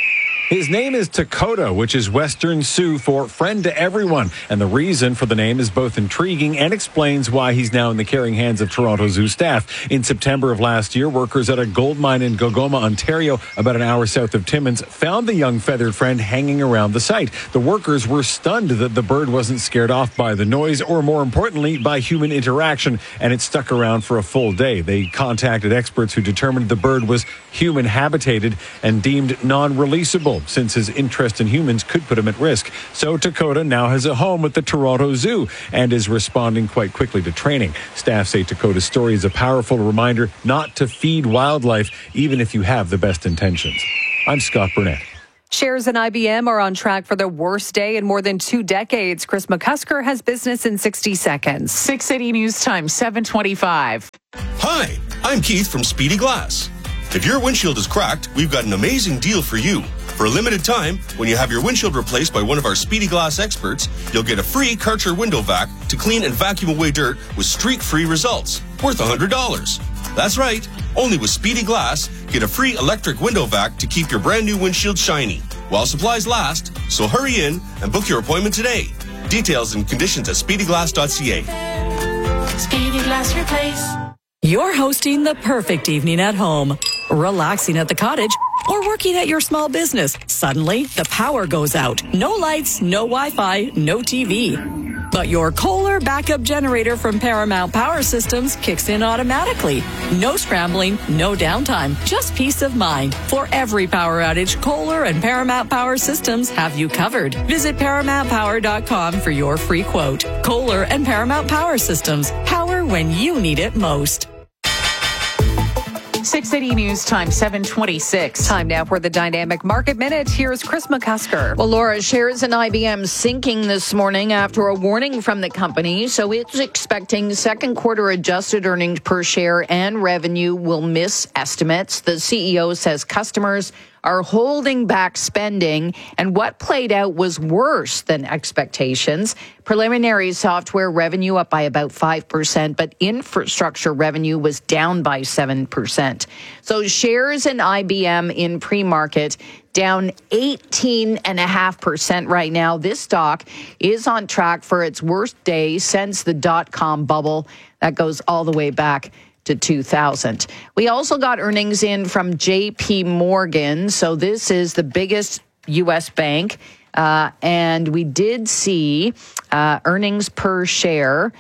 S12: His name is Dakota, which is Western Sioux for friend to everyone. And the reason for the name is both intriguing and explains why he's now in the caring hands of Toronto Zoo staff. In September of last year, workers at a gold mine in Gogoma, Ontario, about an hour south of Timmins, found the young feathered friend hanging around the site. The workers were stunned that the bird wasn't scared off by the noise or, more importantly, by human interaction, and it stuck around for a full day. They contacted experts who determined the bird was human habitated and deemed non-releasable, since his interest in humans could put him at risk. So Dakota now has a home at the Toronto Zoo and is responding quite quickly to training. Staff say Dakota's story is a powerful reminder not to feed wildlife, even if you have the best intentions. I'm Scott Burnett.
S9: Shares in I B M are on track for the worst day in more than two decades. Chris McCusker has business in sixty seconds.
S5: six eighty News Time, seven twenty-five.
S3: Hi, I'm Keith from Speedy Glass. If your windshield is cracked, we've got an amazing deal for you. For a limited time, when you have your windshield replaced by one of our Speedy Glass experts, you'll get a free Karcher window vac to clean and vacuum away dirt with streak-free results, worth one hundred dollars. That's right. Only with Speedy Glass, get a free electric window vac to keep your brand new windshield shiny while supplies last. So hurry in and book your appointment today. Details and conditions at speedy glass dot c a.
S14: Speedy Glass Replace.
S4: You're hosting the perfect evening at home, relaxing at the cottage, or working at your small business. Suddenly, the power goes out. No lights, no Wi-Fi, no T V. But your Kohler backup generator from Paramount Power Systems kicks in automatically. No scrambling, no downtime, just peace of mind. For every power outage, Kohler and Paramount Power Systems have you covered. Visit paramount power dot com for your free quote. Kohler and Paramount Power Systems. Power when you need it most.
S5: six eighty News Time, seven twenty-six.
S9: Time now for the Dynamic Market Minute. Here's Chris McCusker.
S27: Well, Laura, shares in I B M sinking this morning after a warning from the company. So it's expecting second quarter adjusted earnings per share and revenue will miss estimates. The C E O says customers are holding back spending, and what played out was worse than expectations. Preliminary software revenue up by about five percent, but infrastructure revenue was down by seven percent. So shares in I B M in pre-market down eighteen point five percent right now. This stock is on track for its worst day since the dot-com bubble. That goes all the way back to two thousand. We also got earnings in from J P Morgan. So this is the biggest U S bank. Uh, and we did see uh, earnings per share,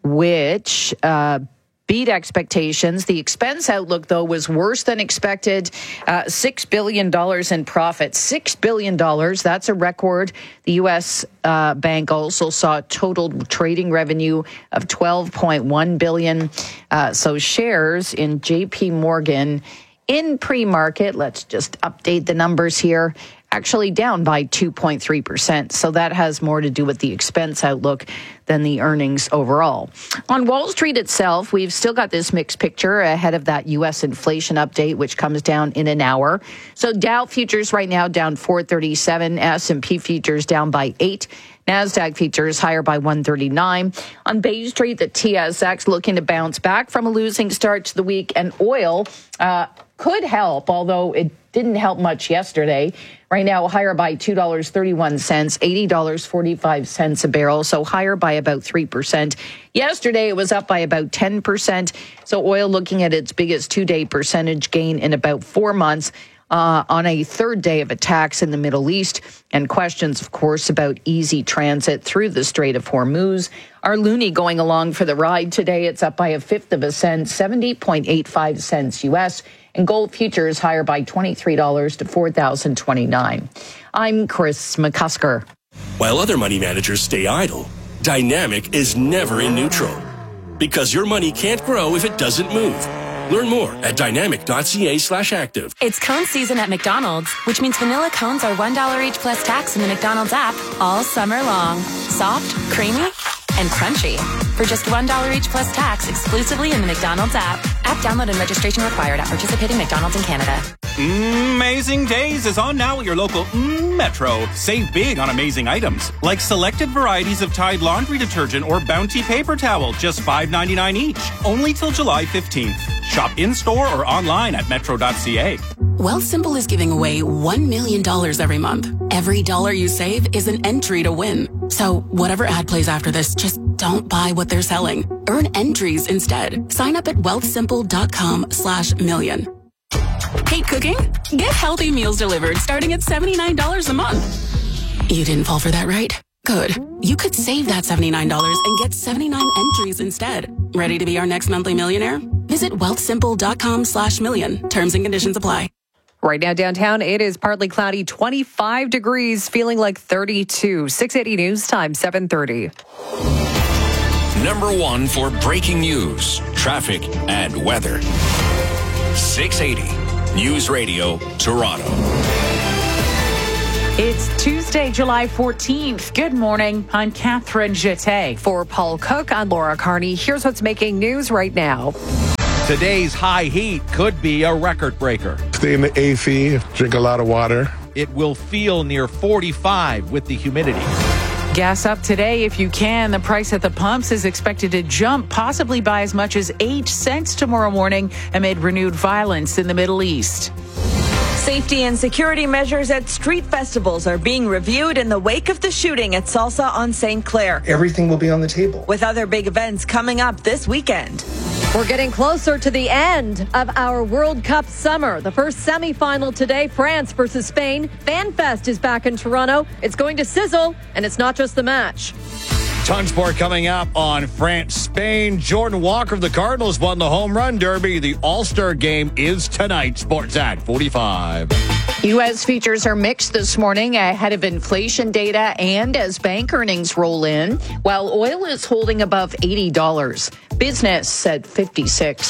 S27: which uh, beat expectations. The expense outlook, though, was worse than expected. Uh, six billion dollars in profit. six billion dollars. That's a record. The U S uh, bank also saw total trading revenue of twelve point one billion dollars. Uh, so shares in J P Morgan in pre-market, let's just update the numbers here, actually down by two point three percent. So that has more to do with the expense outlook than the earnings overall. On Wall Street itself, we've still got this mixed picture ahead of that U S inflation update, which comes down in an hour. So Dow futures right now down four thirty-seven, S and P futures down by eight. NASDAQ futures higher by one thirty-nine. On Bay Street, the T S X looking to bounce back from a losing start to the week, and oil uh, could help, although it didn't help much yesterday. Right now, higher by two dollars and thirty-one cents, eighty dollars and forty-five cents a barrel, so higher by about three percent. Yesterday, it was up by about ten percent, so oil looking at its biggest two-day percentage gain in about four months. Uh, on a third day of attacks in the Middle East, and questions, of course, about easy transit through the Strait of Hormuz. Our loonie going along for the ride today. It's up by a fifth of a cent, seventy point eight five cents U S, and gold futures higher by twenty-three dollars to four thousand twenty-nine dollars. I'm Chris McCusker.
S3: While other money managers stay idle, Dynamic is never in neutral. Because your money can't grow if it doesn't move. Learn more at dynamic.ca slash active.
S10: It's cone season at McDonald's, which means vanilla cones are one dollar each plus tax in the McDonald's app all summer long. Soft, creamy, and crunchy. For just one dollar each plus tax exclusively in the McDonald's app. App download and registration required at participating McDonald's in Canada.
S11: Amazing Days is on now at your local mm, Metro. Save big on amazing items, like selected varieties of Tide laundry detergent or Bounty paper towel, just five ninety-nine each. Only till July fifteenth. Shop in-store or online at metro dot c a.
S13: Wealthsimple is giving away one million dollars every month. Every dollar you save is an entry to win. So whatever ad plays after this, just don't buy what they're selling. Earn entries instead. Sign up at wealthsimple.com slash million. Hate cooking? Get healthy meals delivered starting at seventy-nine dollars a month. You didn't fall for that, right? Good. You could save that seventy-nine dollars and get seventy-nine entries instead. Ready to be our next monthly millionaire? Visit wealthsimple.com slash million. Terms and conditions apply.
S9: Right now downtown, it is partly cloudy, twenty-five degrees, feeling like thirty-two. six eighty News Time, seven thirty.
S21: Number one for breaking news, traffic, and weather. six eighty News Radio, Toronto.
S5: It's Tuesday, July fourteenth. Good morning. I'm Catherine Jeté.
S9: For Paul Cook, I'm Laura Carney. Here's what's making news right now.
S15: Today's high heat could be a record breaker.
S18: Stay in the A C, drink a lot of water.
S15: It will feel near forty-five with the humidity.
S5: Gas up today if you can. The price at the pumps is expected to jump possibly by as much as eight cents tomorrow morning amid renewed violence in the Middle East.
S23: Safety and security measures at street festivals are being reviewed in the wake of the shooting at Salsa on Saint Clair.
S24: Everything will be on the table.
S23: With other big events coming up this weekend.
S25: We're getting closer to the end of our World Cup summer. The first semifinal today, France versus Spain. FanFest is back in Toronto. It's going to sizzle, and it's not just the match.
S26: Ton sport coming up on France-Spain. Jordan Walker of the Cardinals won the home run derby. The All-Star game is tonight. Sportsat forty-five.
S27: U S futures are mixed this morning ahead of inflation data and as bank earnings roll in, while oil is holding above eighty dollars. Business at fifty-six.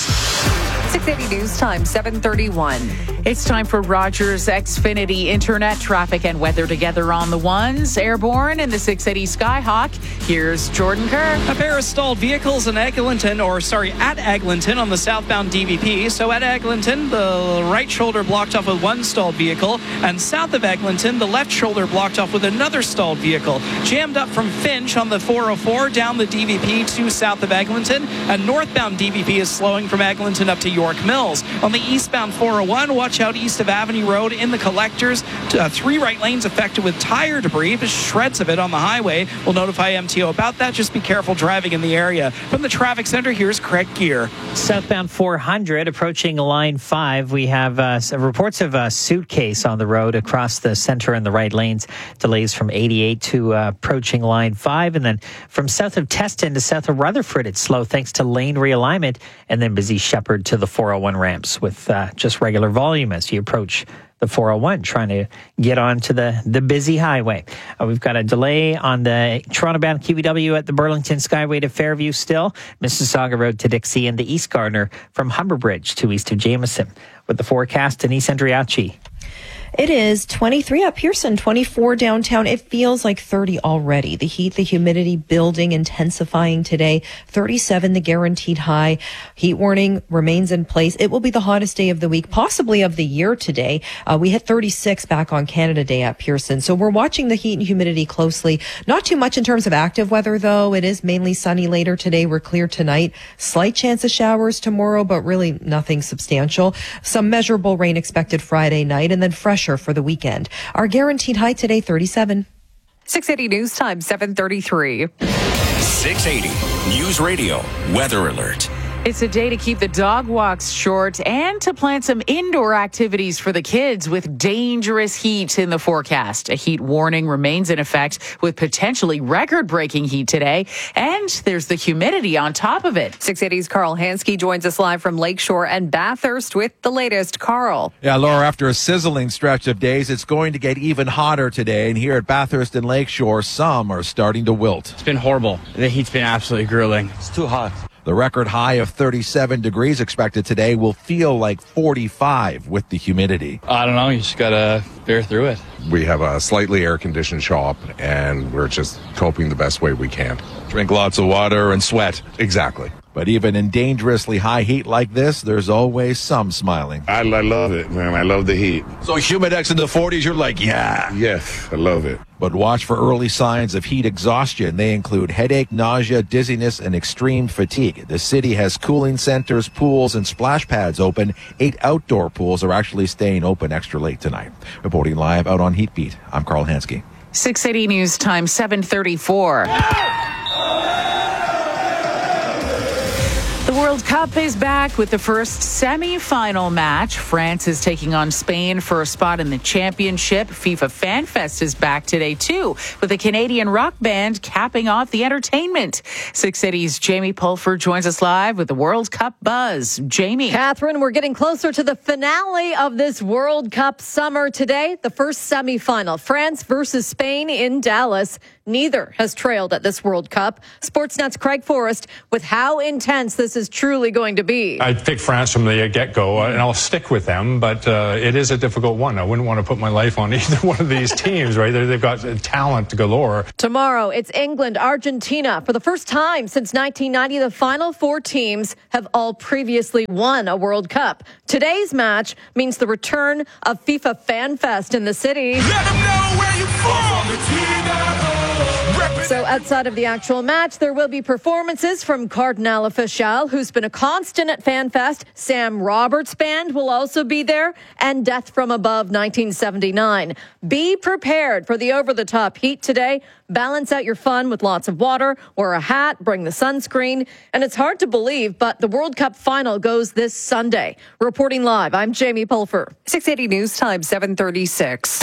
S9: six eighty News Time, seven thirty-one.
S5: It's time for Rogers Xfinity Internet traffic and weather together on the ones. Airborne in the six eighty Skyhawk. Here's Jordan Kerr.
S6: A pair of stalled vehicles in Eglinton, or sorry, at Eglinton on the southbound D V P. So at Eglinton, the right shoulder blocked off with one stalled vehicle, and south of Eglinton, the left shoulder blocked off with another stalled vehicle. Jammed up from Finch on the four oh four down the D V P to south of Eglinton, and northbound D V P is slowing from Eglinton up to York Mills. On the eastbound four oh one, watch out east of Avenue Road in the collectors. Uh, three right lanes affected with tire debris, shreds of it on the highway. We'll notify M T O about that. Just be careful driving in the area. From the traffic center, here's Craig Gear.
S7: Southbound four hundred approaching line five. We have uh, reports of a suitcase on the road across the center and the right lanes. Delays from eighty-eight to uh, approaching line five. And then from south of Teston to south of Rutherford, it's slow thanks to lane realignment. And then busy Shepherd to the four oh one ramps with uh, just regular volume as you approach the four oh one, trying to get onto the, the busy highway. Uh, we've got a delay on the Toronto-bound Q B W at the Burlington Skyway to Fairview still. Mississauga Road to Dixie and the East Gardiner from Humber Bridge to east of Jameson. With the forecast, Denise Andriachi.
S8: It is twenty-three at Pearson, twenty-four downtown. It feels like thirty already. The heat, the humidity building, intensifying today. thirty-seven, the guaranteed high. Heat warning remains in place. It will be the hottest day of the week, possibly of the year today. Uh, we hit thirty-six back on Canada Day at Pearson. So we're watching the heat and humidity closely. Not too much in terms of active weather, though. It is mainly sunny later today. We're clear tonight. Slight chance of showers tomorrow, but really nothing substantial. Some measurable rain expected Friday night, and then fresh for the weekend. Our guaranteed high today, thirty-seven.
S9: six eighty News Time, seven thirty-three.
S21: six eighty News Radio Weather Alert.
S5: It's a day to keep the dog walks short and to plan some indoor activities for the kids with dangerous heat in the forecast. A heat warning remains in effect with potentially record-breaking heat today. And there's the humidity on top of it.
S9: six eighty's Carl Hansky joins us live from Lakeshore and Bathurst with the latest. Carl.
S15: Yeah, Laura, after a sizzling stretch of days, it's going to get even hotter today. And here at Bathurst and Lakeshore, some are starting to wilt.
S28: It's been horrible. The heat's been absolutely grueling. It's too hot.
S15: The record high of thirty-seven degrees expected today will feel like forty-five with the humidity.
S28: I don't know. You just got to bear through it.
S29: We have a slightly air-conditioned shop, and we're just coping the best way we can.
S15: Drink lots of water and sweat.
S29: Exactly.
S15: But even in dangerously high heat like this, there's always some smiling.
S18: I, I love it, man. I love the heat.
S15: So Humidex in the forties, you're like, yeah.
S18: Yes, I love it.
S15: But watch for early signs of heat exhaustion. They include headache, nausea, dizziness, and extreme fatigue. The city has cooling centers, pools, and splash pads open. Eight outdoor pools are actually staying open extra late tonight. Reporting live out on Heat Beat, I'm Carl Hansky.
S5: six eighty News Time, seven thirty-four. The World Cup is back with the first semi-final match. France is taking on Spain for a spot in the championship. FIFA Fan Fest is back today, too, with a Canadian rock band capping off the entertainment. six eighty's Jamie Pulford joins us live with the World Cup buzz. Jamie.
S25: Catherine, we're getting closer to the finale of this World Cup summer today. The first semi-final, France versus Spain in Dallas. Neither has trailed at this World Cup. Sportsnet's Craig Forrest with how intense this is truly going to be.
S1: I picked France from the get-go, uh, and I'll stick with them, but uh, it is a difficult one. I wouldn't want to put my life on either one of these teams, right? They've got talent galore.
S25: Tomorrow, it's England, Argentina. For the first time since nineteen ninety, the final four teams have all previously won a World Cup. Today's match means the return of FIFA Fan Fest in the city.
S14: Let them know where you from.
S25: So outside of the actual match, there will be performances from Cardinal Official, who's been a constant at FanFest. Sam Roberts' band will also be there, and Death from Above nineteen seventy-nine. Be prepared for the over-the-top heat today. Balance out your fun with lots of water, wear a hat, bring the sunscreen. And it's hard to believe, but the World Cup final goes this Sunday. Reporting live, I'm Jamie Pulfer.
S9: six eighty News Time, seven thirty-six.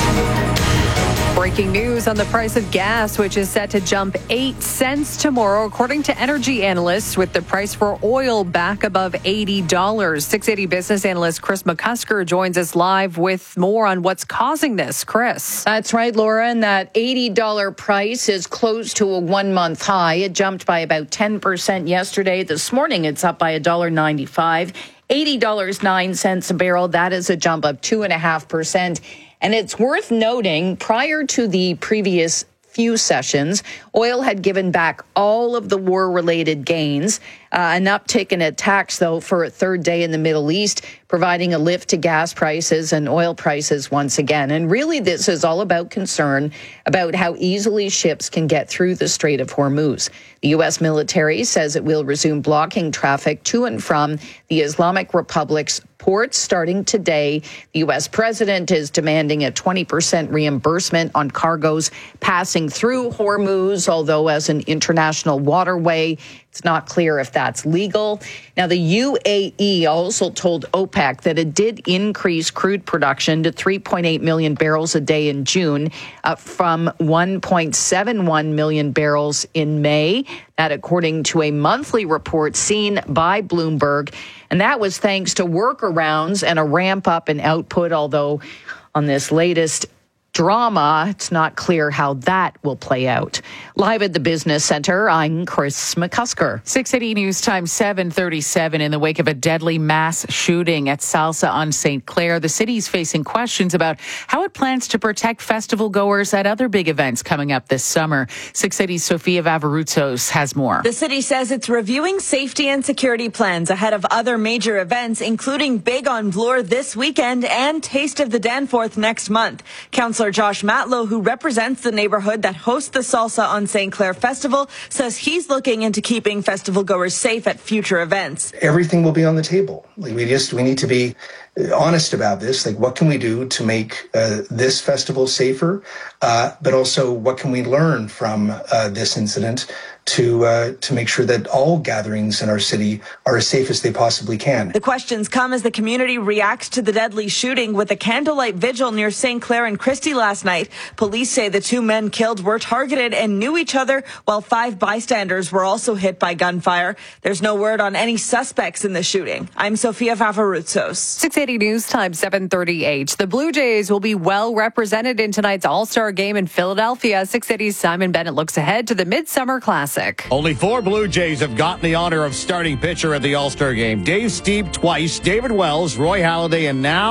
S9: Breaking news on the price of gas, which is set to jump eight cents tomorrow, according to energy analysts, with the price for oil back above eighty dollars. six eighty business analyst Chris McCusker joins us live with more on what's causing this. Chris.
S27: That's right, Laura. And that eighty dollars price is close to a one-month high. It jumped by about ten percent yesterday. This morning, it's up by one dollar ninety-five. eighty dollars and nine cents a barrel. That is a jump of two point five percent. And it's worth noting, prior to the previous few sessions, oil had given back all of the war-related gains. Uh, an uptick in attacks, though, for a third day in the Middle East, providing a lift to gas prices and oil prices once again. And really, this is all about concern about how easily ships can get through the Strait of Hormuz. The U S military says it will resume blocking traffic to and from the Islamic Republic's ports starting today. The U S president is demanding a twenty percent reimbursement on cargoes passing through Hormuz, although as an international waterway, it's not clear if that's legal. Now, the U A E also told OPEC that it did increase crude production to three point eight million barrels a day in June, up from one point seven one million barrels in May. That, according to a monthly report seen by Bloomberg. And that was thanks to workarounds and a ramp up in output, although on this latest drama, it's not clear how that will play out. Live at the Business Center, I'm Chris McCusker.
S5: six eighty News Time, seven thirty-seven. In the wake of a deadly mass shooting at Salsa on Saint Clair, the city's facing questions about how it plans to protect festival goers at other big events coming up this summer. six eighty's Sofia Vavarutsos has more.
S23: The city says it's reviewing safety and security plans ahead of other major events, including Big on Bloor this weekend and Taste of the Danforth next month. Councillor Josh Matlow, who represents the neighborhood that hosts the Salsa on Saint Clair Festival, says he's looking into keeping festival goers safe at future events.
S2: Everything will be on the table. Like we just we need to be honest about this. Like, what can we do to make uh, this festival safer? Uh, but also, what can we learn from uh, this incident to uh, to make sure that all gatherings in our city are as safe as they possibly can?
S23: The questions come as the community reacts to the deadly shooting with a candlelight vigil near Saint Clair and Christie last night. Police say the two men killed were targeted and knew each other, while five bystanders were also hit by gunfire. There's no word on any suspects in the shooting. I'm Sofia Vavarutsos.
S9: six eighty News Time, seven thirty-eight. The Blue Jays will be well represented in tonight's All-Star game in Philadelphia. six eighty's Simon Bennett looks ahead to the Midsummer Classic.
S26: Only four Blue Jays have gotten the honor of starting pitcher at the All-Star game. Dave Stieb twice, David Wells, Roy Halladay, and now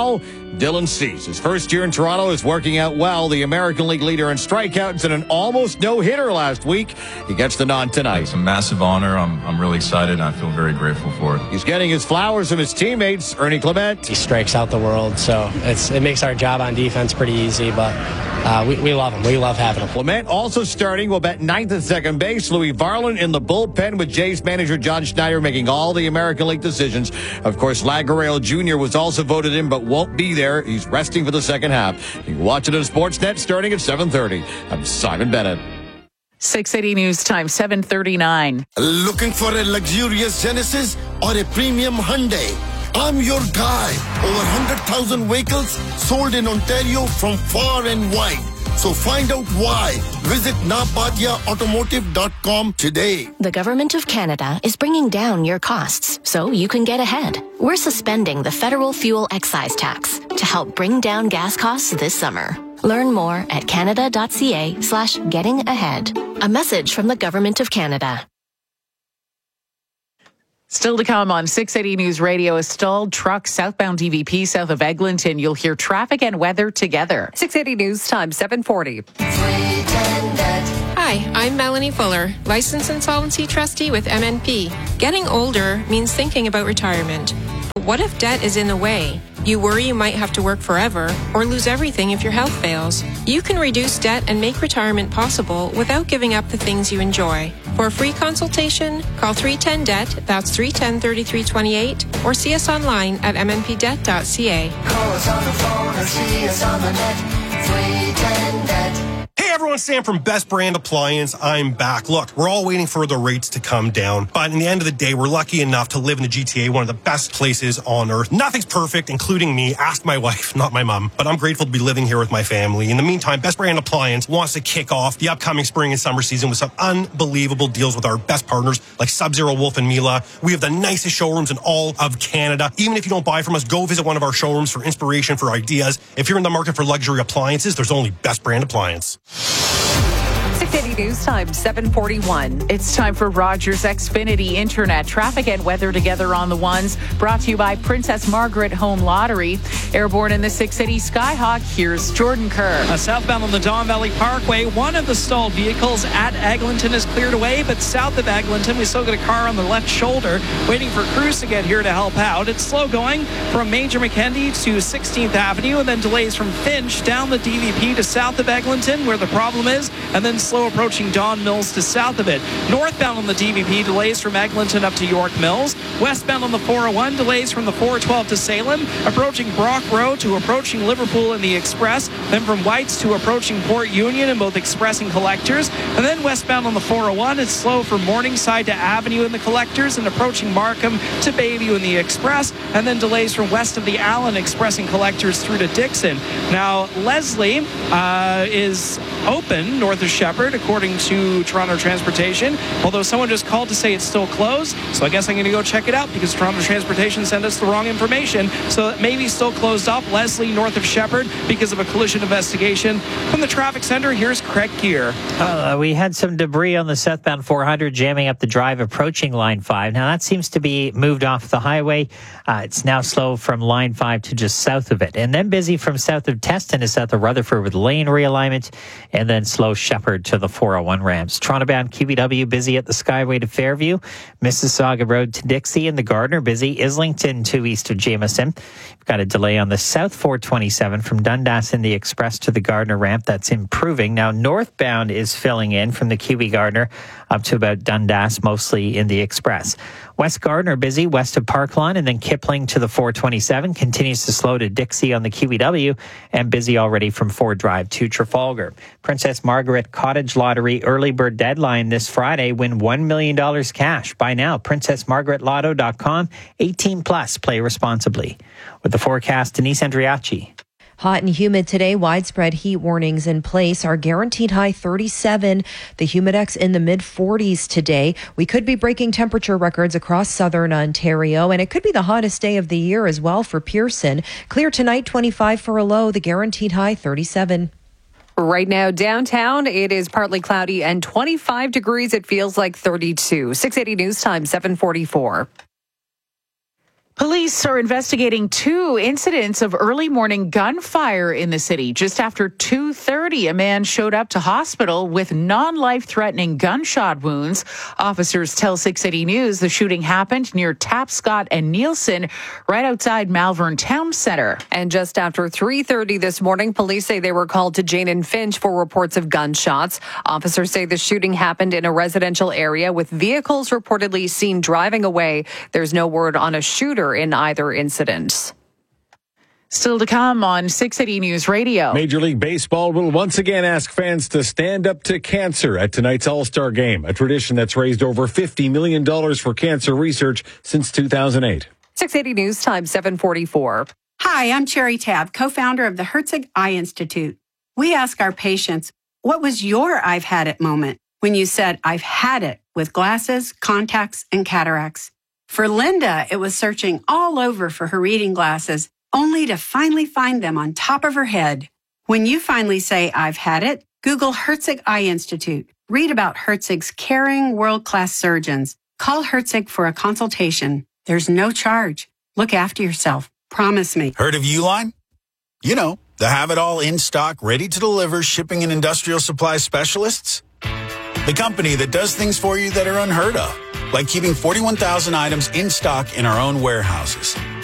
S26: Dylan Cease. His first year in Toronto is working out well. The American League leader in strikeouts and an almost no-hitter last week. He gets the nod tonight.
S3: It's a massive honor. I'm, I'm really excited, and I feel very grateful for it.
S26: He's getting his flowers from his teammates. Ernie Clement.
S4: He strikes out the world, so it's, it makes our job on defense pretty easy, but uh, we, we love him. We love having him.
S26: Clement also starting. We'll bet ninth at second base. Louis Varland in the bullpen with Jays manager John Schneider making all the American League decisions. Of course, Lagarelle Junior was also voted in but won't be there. He's resting for the second half. You can watch it on Sportsnet starting at seven thirty. I'm Simon Bennett.
S5: six eighty News Time, seven thirty-nine.
S12: Looking for a luxurious Genesis or a premium Hyundai? I'm your guy. Over one hundred thousand vehicles sold in Ontario from far and wide. So find out why. Visit napadia automotive dot com today.
S16: The Government of Canada is bringing down your costs so you can get ahead. We're suspending the federal fuel excise tax to help bring down gas costs this summer. Learn more at canada.ca slash getting ahead. A message from the Government of Canada.
S5: Still to come on six eighty News Radio, a stalled truck southbound D V P south of Eglinton. You'll hear traffic and weather together.
S9: six eighty News Time, seven forty.
S17: Hi, I'm Melanie Fuller, Licensed Insolvency Trustee with M N P. Getting older means thinking about retirement. What if debt is in the way? You worry you might have to work forever or lose everything if your health fails. You can reduce debt and make retirement possible without giving up the things you enjoy. For a free consultation, call three one zero D E B T, that's three one zero, three three two eight, or see us online at m n p debt dot c a.
S14: Call us on the phone or see us on the net. three one zero D E B T.
S19: Hey everyone, Sam from Best Brand Appliance. I'm back. Look, we're all waiting for the rates to come down, but in the end of the day, we're lucky enough to live in the G T A, one of the best places on earth. Nothing's perfect, including me. Ask my wife, not my mom, but I'm grateful to be living here with my family. In the meantime, Best Brand Appliance wants to kick off the upcoming spring and summer season with some unbelievable deals with our best partners like Sub-Zero, Wolf and Mila. We have the nicest showrooms in all of Canada. Even if you don't buy from us, go visit one of our showrooms for inspiration, for ideas. If you're in the market for luxury appliances, there's only Best Brand Appliance.
S9: six eighty News Time, seven forty-one.
S5: It's time for Rogers Xfinity Internet. Traffic and weather together on the ones. Brought to you by Princess Margaret Home Lottery. Airborne in the six eighty Skyhawk, here's Jordan Kerr.
S6: Uh, southbound on the Don Valley Parkway, one of the stalled vehicles at Eglinton is cleared away, but south of Eglinton, we still got a car on the left shoulder waiting for crews to get here to help out. It's slow going from Major McKendy to sixteenth Avenue, and then delays from Finch down the D V P to south of Eglinton, where the problem is, and then slow approaching Don Mills to south of it. Northbound on the D V P, delays from Eglinton up to York Mills. Westbound on the four oh one, delays from the four twelve to Salem, approaching Brock Road to approaching Liverpool in the Express, then from Whites to approaching Port Union in both Express and Collectors, and then westbound on the four oh one, it's slow from Morningside to Avenue in the Collectors and approaching Markham to Bayview in the Express, and then delays from west of the Allen Express and Collectors through to Dixon. Now, Leslie uh, is open north of Shepherd, according to Toronto Transportation, although someone just called to say it's still closed, so I guess I'm going to go check it out because Toronto Transportation sent us the wrong information, so it may be still closed off. Leslie north of Shepherd because of a collision investigation. From the traffic center, here's Craig Gear.
S7: Uh, we had some debris on the southbound four hundred jamming up the drive approaching line five. Now that seems to be moved off the highway. Uh, it's now slow from line five to just south of it, and then busy from south of Teston to south of Rutherford with lane realignment, and then slow Shepherd to the four oh one ramps. Toronto-bound Q B W busy at the Skyway to Fairview, Mississauga Road to Dixie, and the Gardner busy. Islington to east of Jameson. We've got a delay on the south four twenty-seven from Dundas in the Express to the Gardner ramp. That's improving. Now northbound is filling in from the Q B Gardner up to about Dundas, mostly in the Express. West Gardner busy west of Parklawn, and then Kipling to the four twenty-seven continues to slow to Dixie on the Q B W, and busy already from Ford Drive to Trafalgar. Princess Margaret Cottage Lottery early bird deadline this Friday. Win one million dollars cash. Buy now. princess margaret lotto dot com. eighteen plus. Play responsibly. With the forecast, Denise Andriachi.
S8: Hot and humid today, widespread heat warnings in place. Our guaranteed high thirty-seven, the humidex in the mid forties today. We could be breaking temperature records across southern Ontario, and it could be the hottest day of the year as well for Pearson. Clear tonight, twenty-five for a low, the guaranteed high thirty-seven.
S9: Right now, downtown, it is partly cloudy and twenty-five degrees. It feels like thirty-two. six eighty News Time, seven forty-four.
S5: Police Police are investigating two incidents of early morning gunfire in the city. Just after two thirty, a man showed up to hospital with non-life-threatening gunshot wounds. Officers tell six eighty News the shooting happened near Tapscott and Nielsen, right outside Malvern Town Centre.
S9: And just after three thirty this morning, police say they were called to Jane and Finch for reports of gunshots. Officers say the shooting happened in a residential area with vehicles reportedly seen driving away. There's no word on a shooter in either incident.
S5: Still to come on six eighty News Radio.
S26: Major League Baseball will once again ask fans to stand up to cancer at tonight's All-Star Game, a tradition that's raised over fifty million dollars for cancer research since two thousand eight.
S9: six eighty News Time, seven forty-four.
S10: Hi, I'm Cherry Tabb, co-founder of the Herzig Eye Institute. We ask our patients, what was your I've had it moment when you said, I've had it with glasses, contacts, and cataracts? For Linda, it was searching all over for her reading glasses, only to finally find them on top of her head. When you finally say, I've had it, Google Herzig Eye Institute. Read about Herzig's caring, world-class surgeons. Call Herzig for a consultation. There's no charge. Look after yourself. Promise me.
S11: Heard of Uline? You know, the have-it-all in-stock, ready-to-deliver shipping and industrial supply specialists. The company that does things for you that are unheard of, like keeping forty-one thousand items in stock in our own warehouses.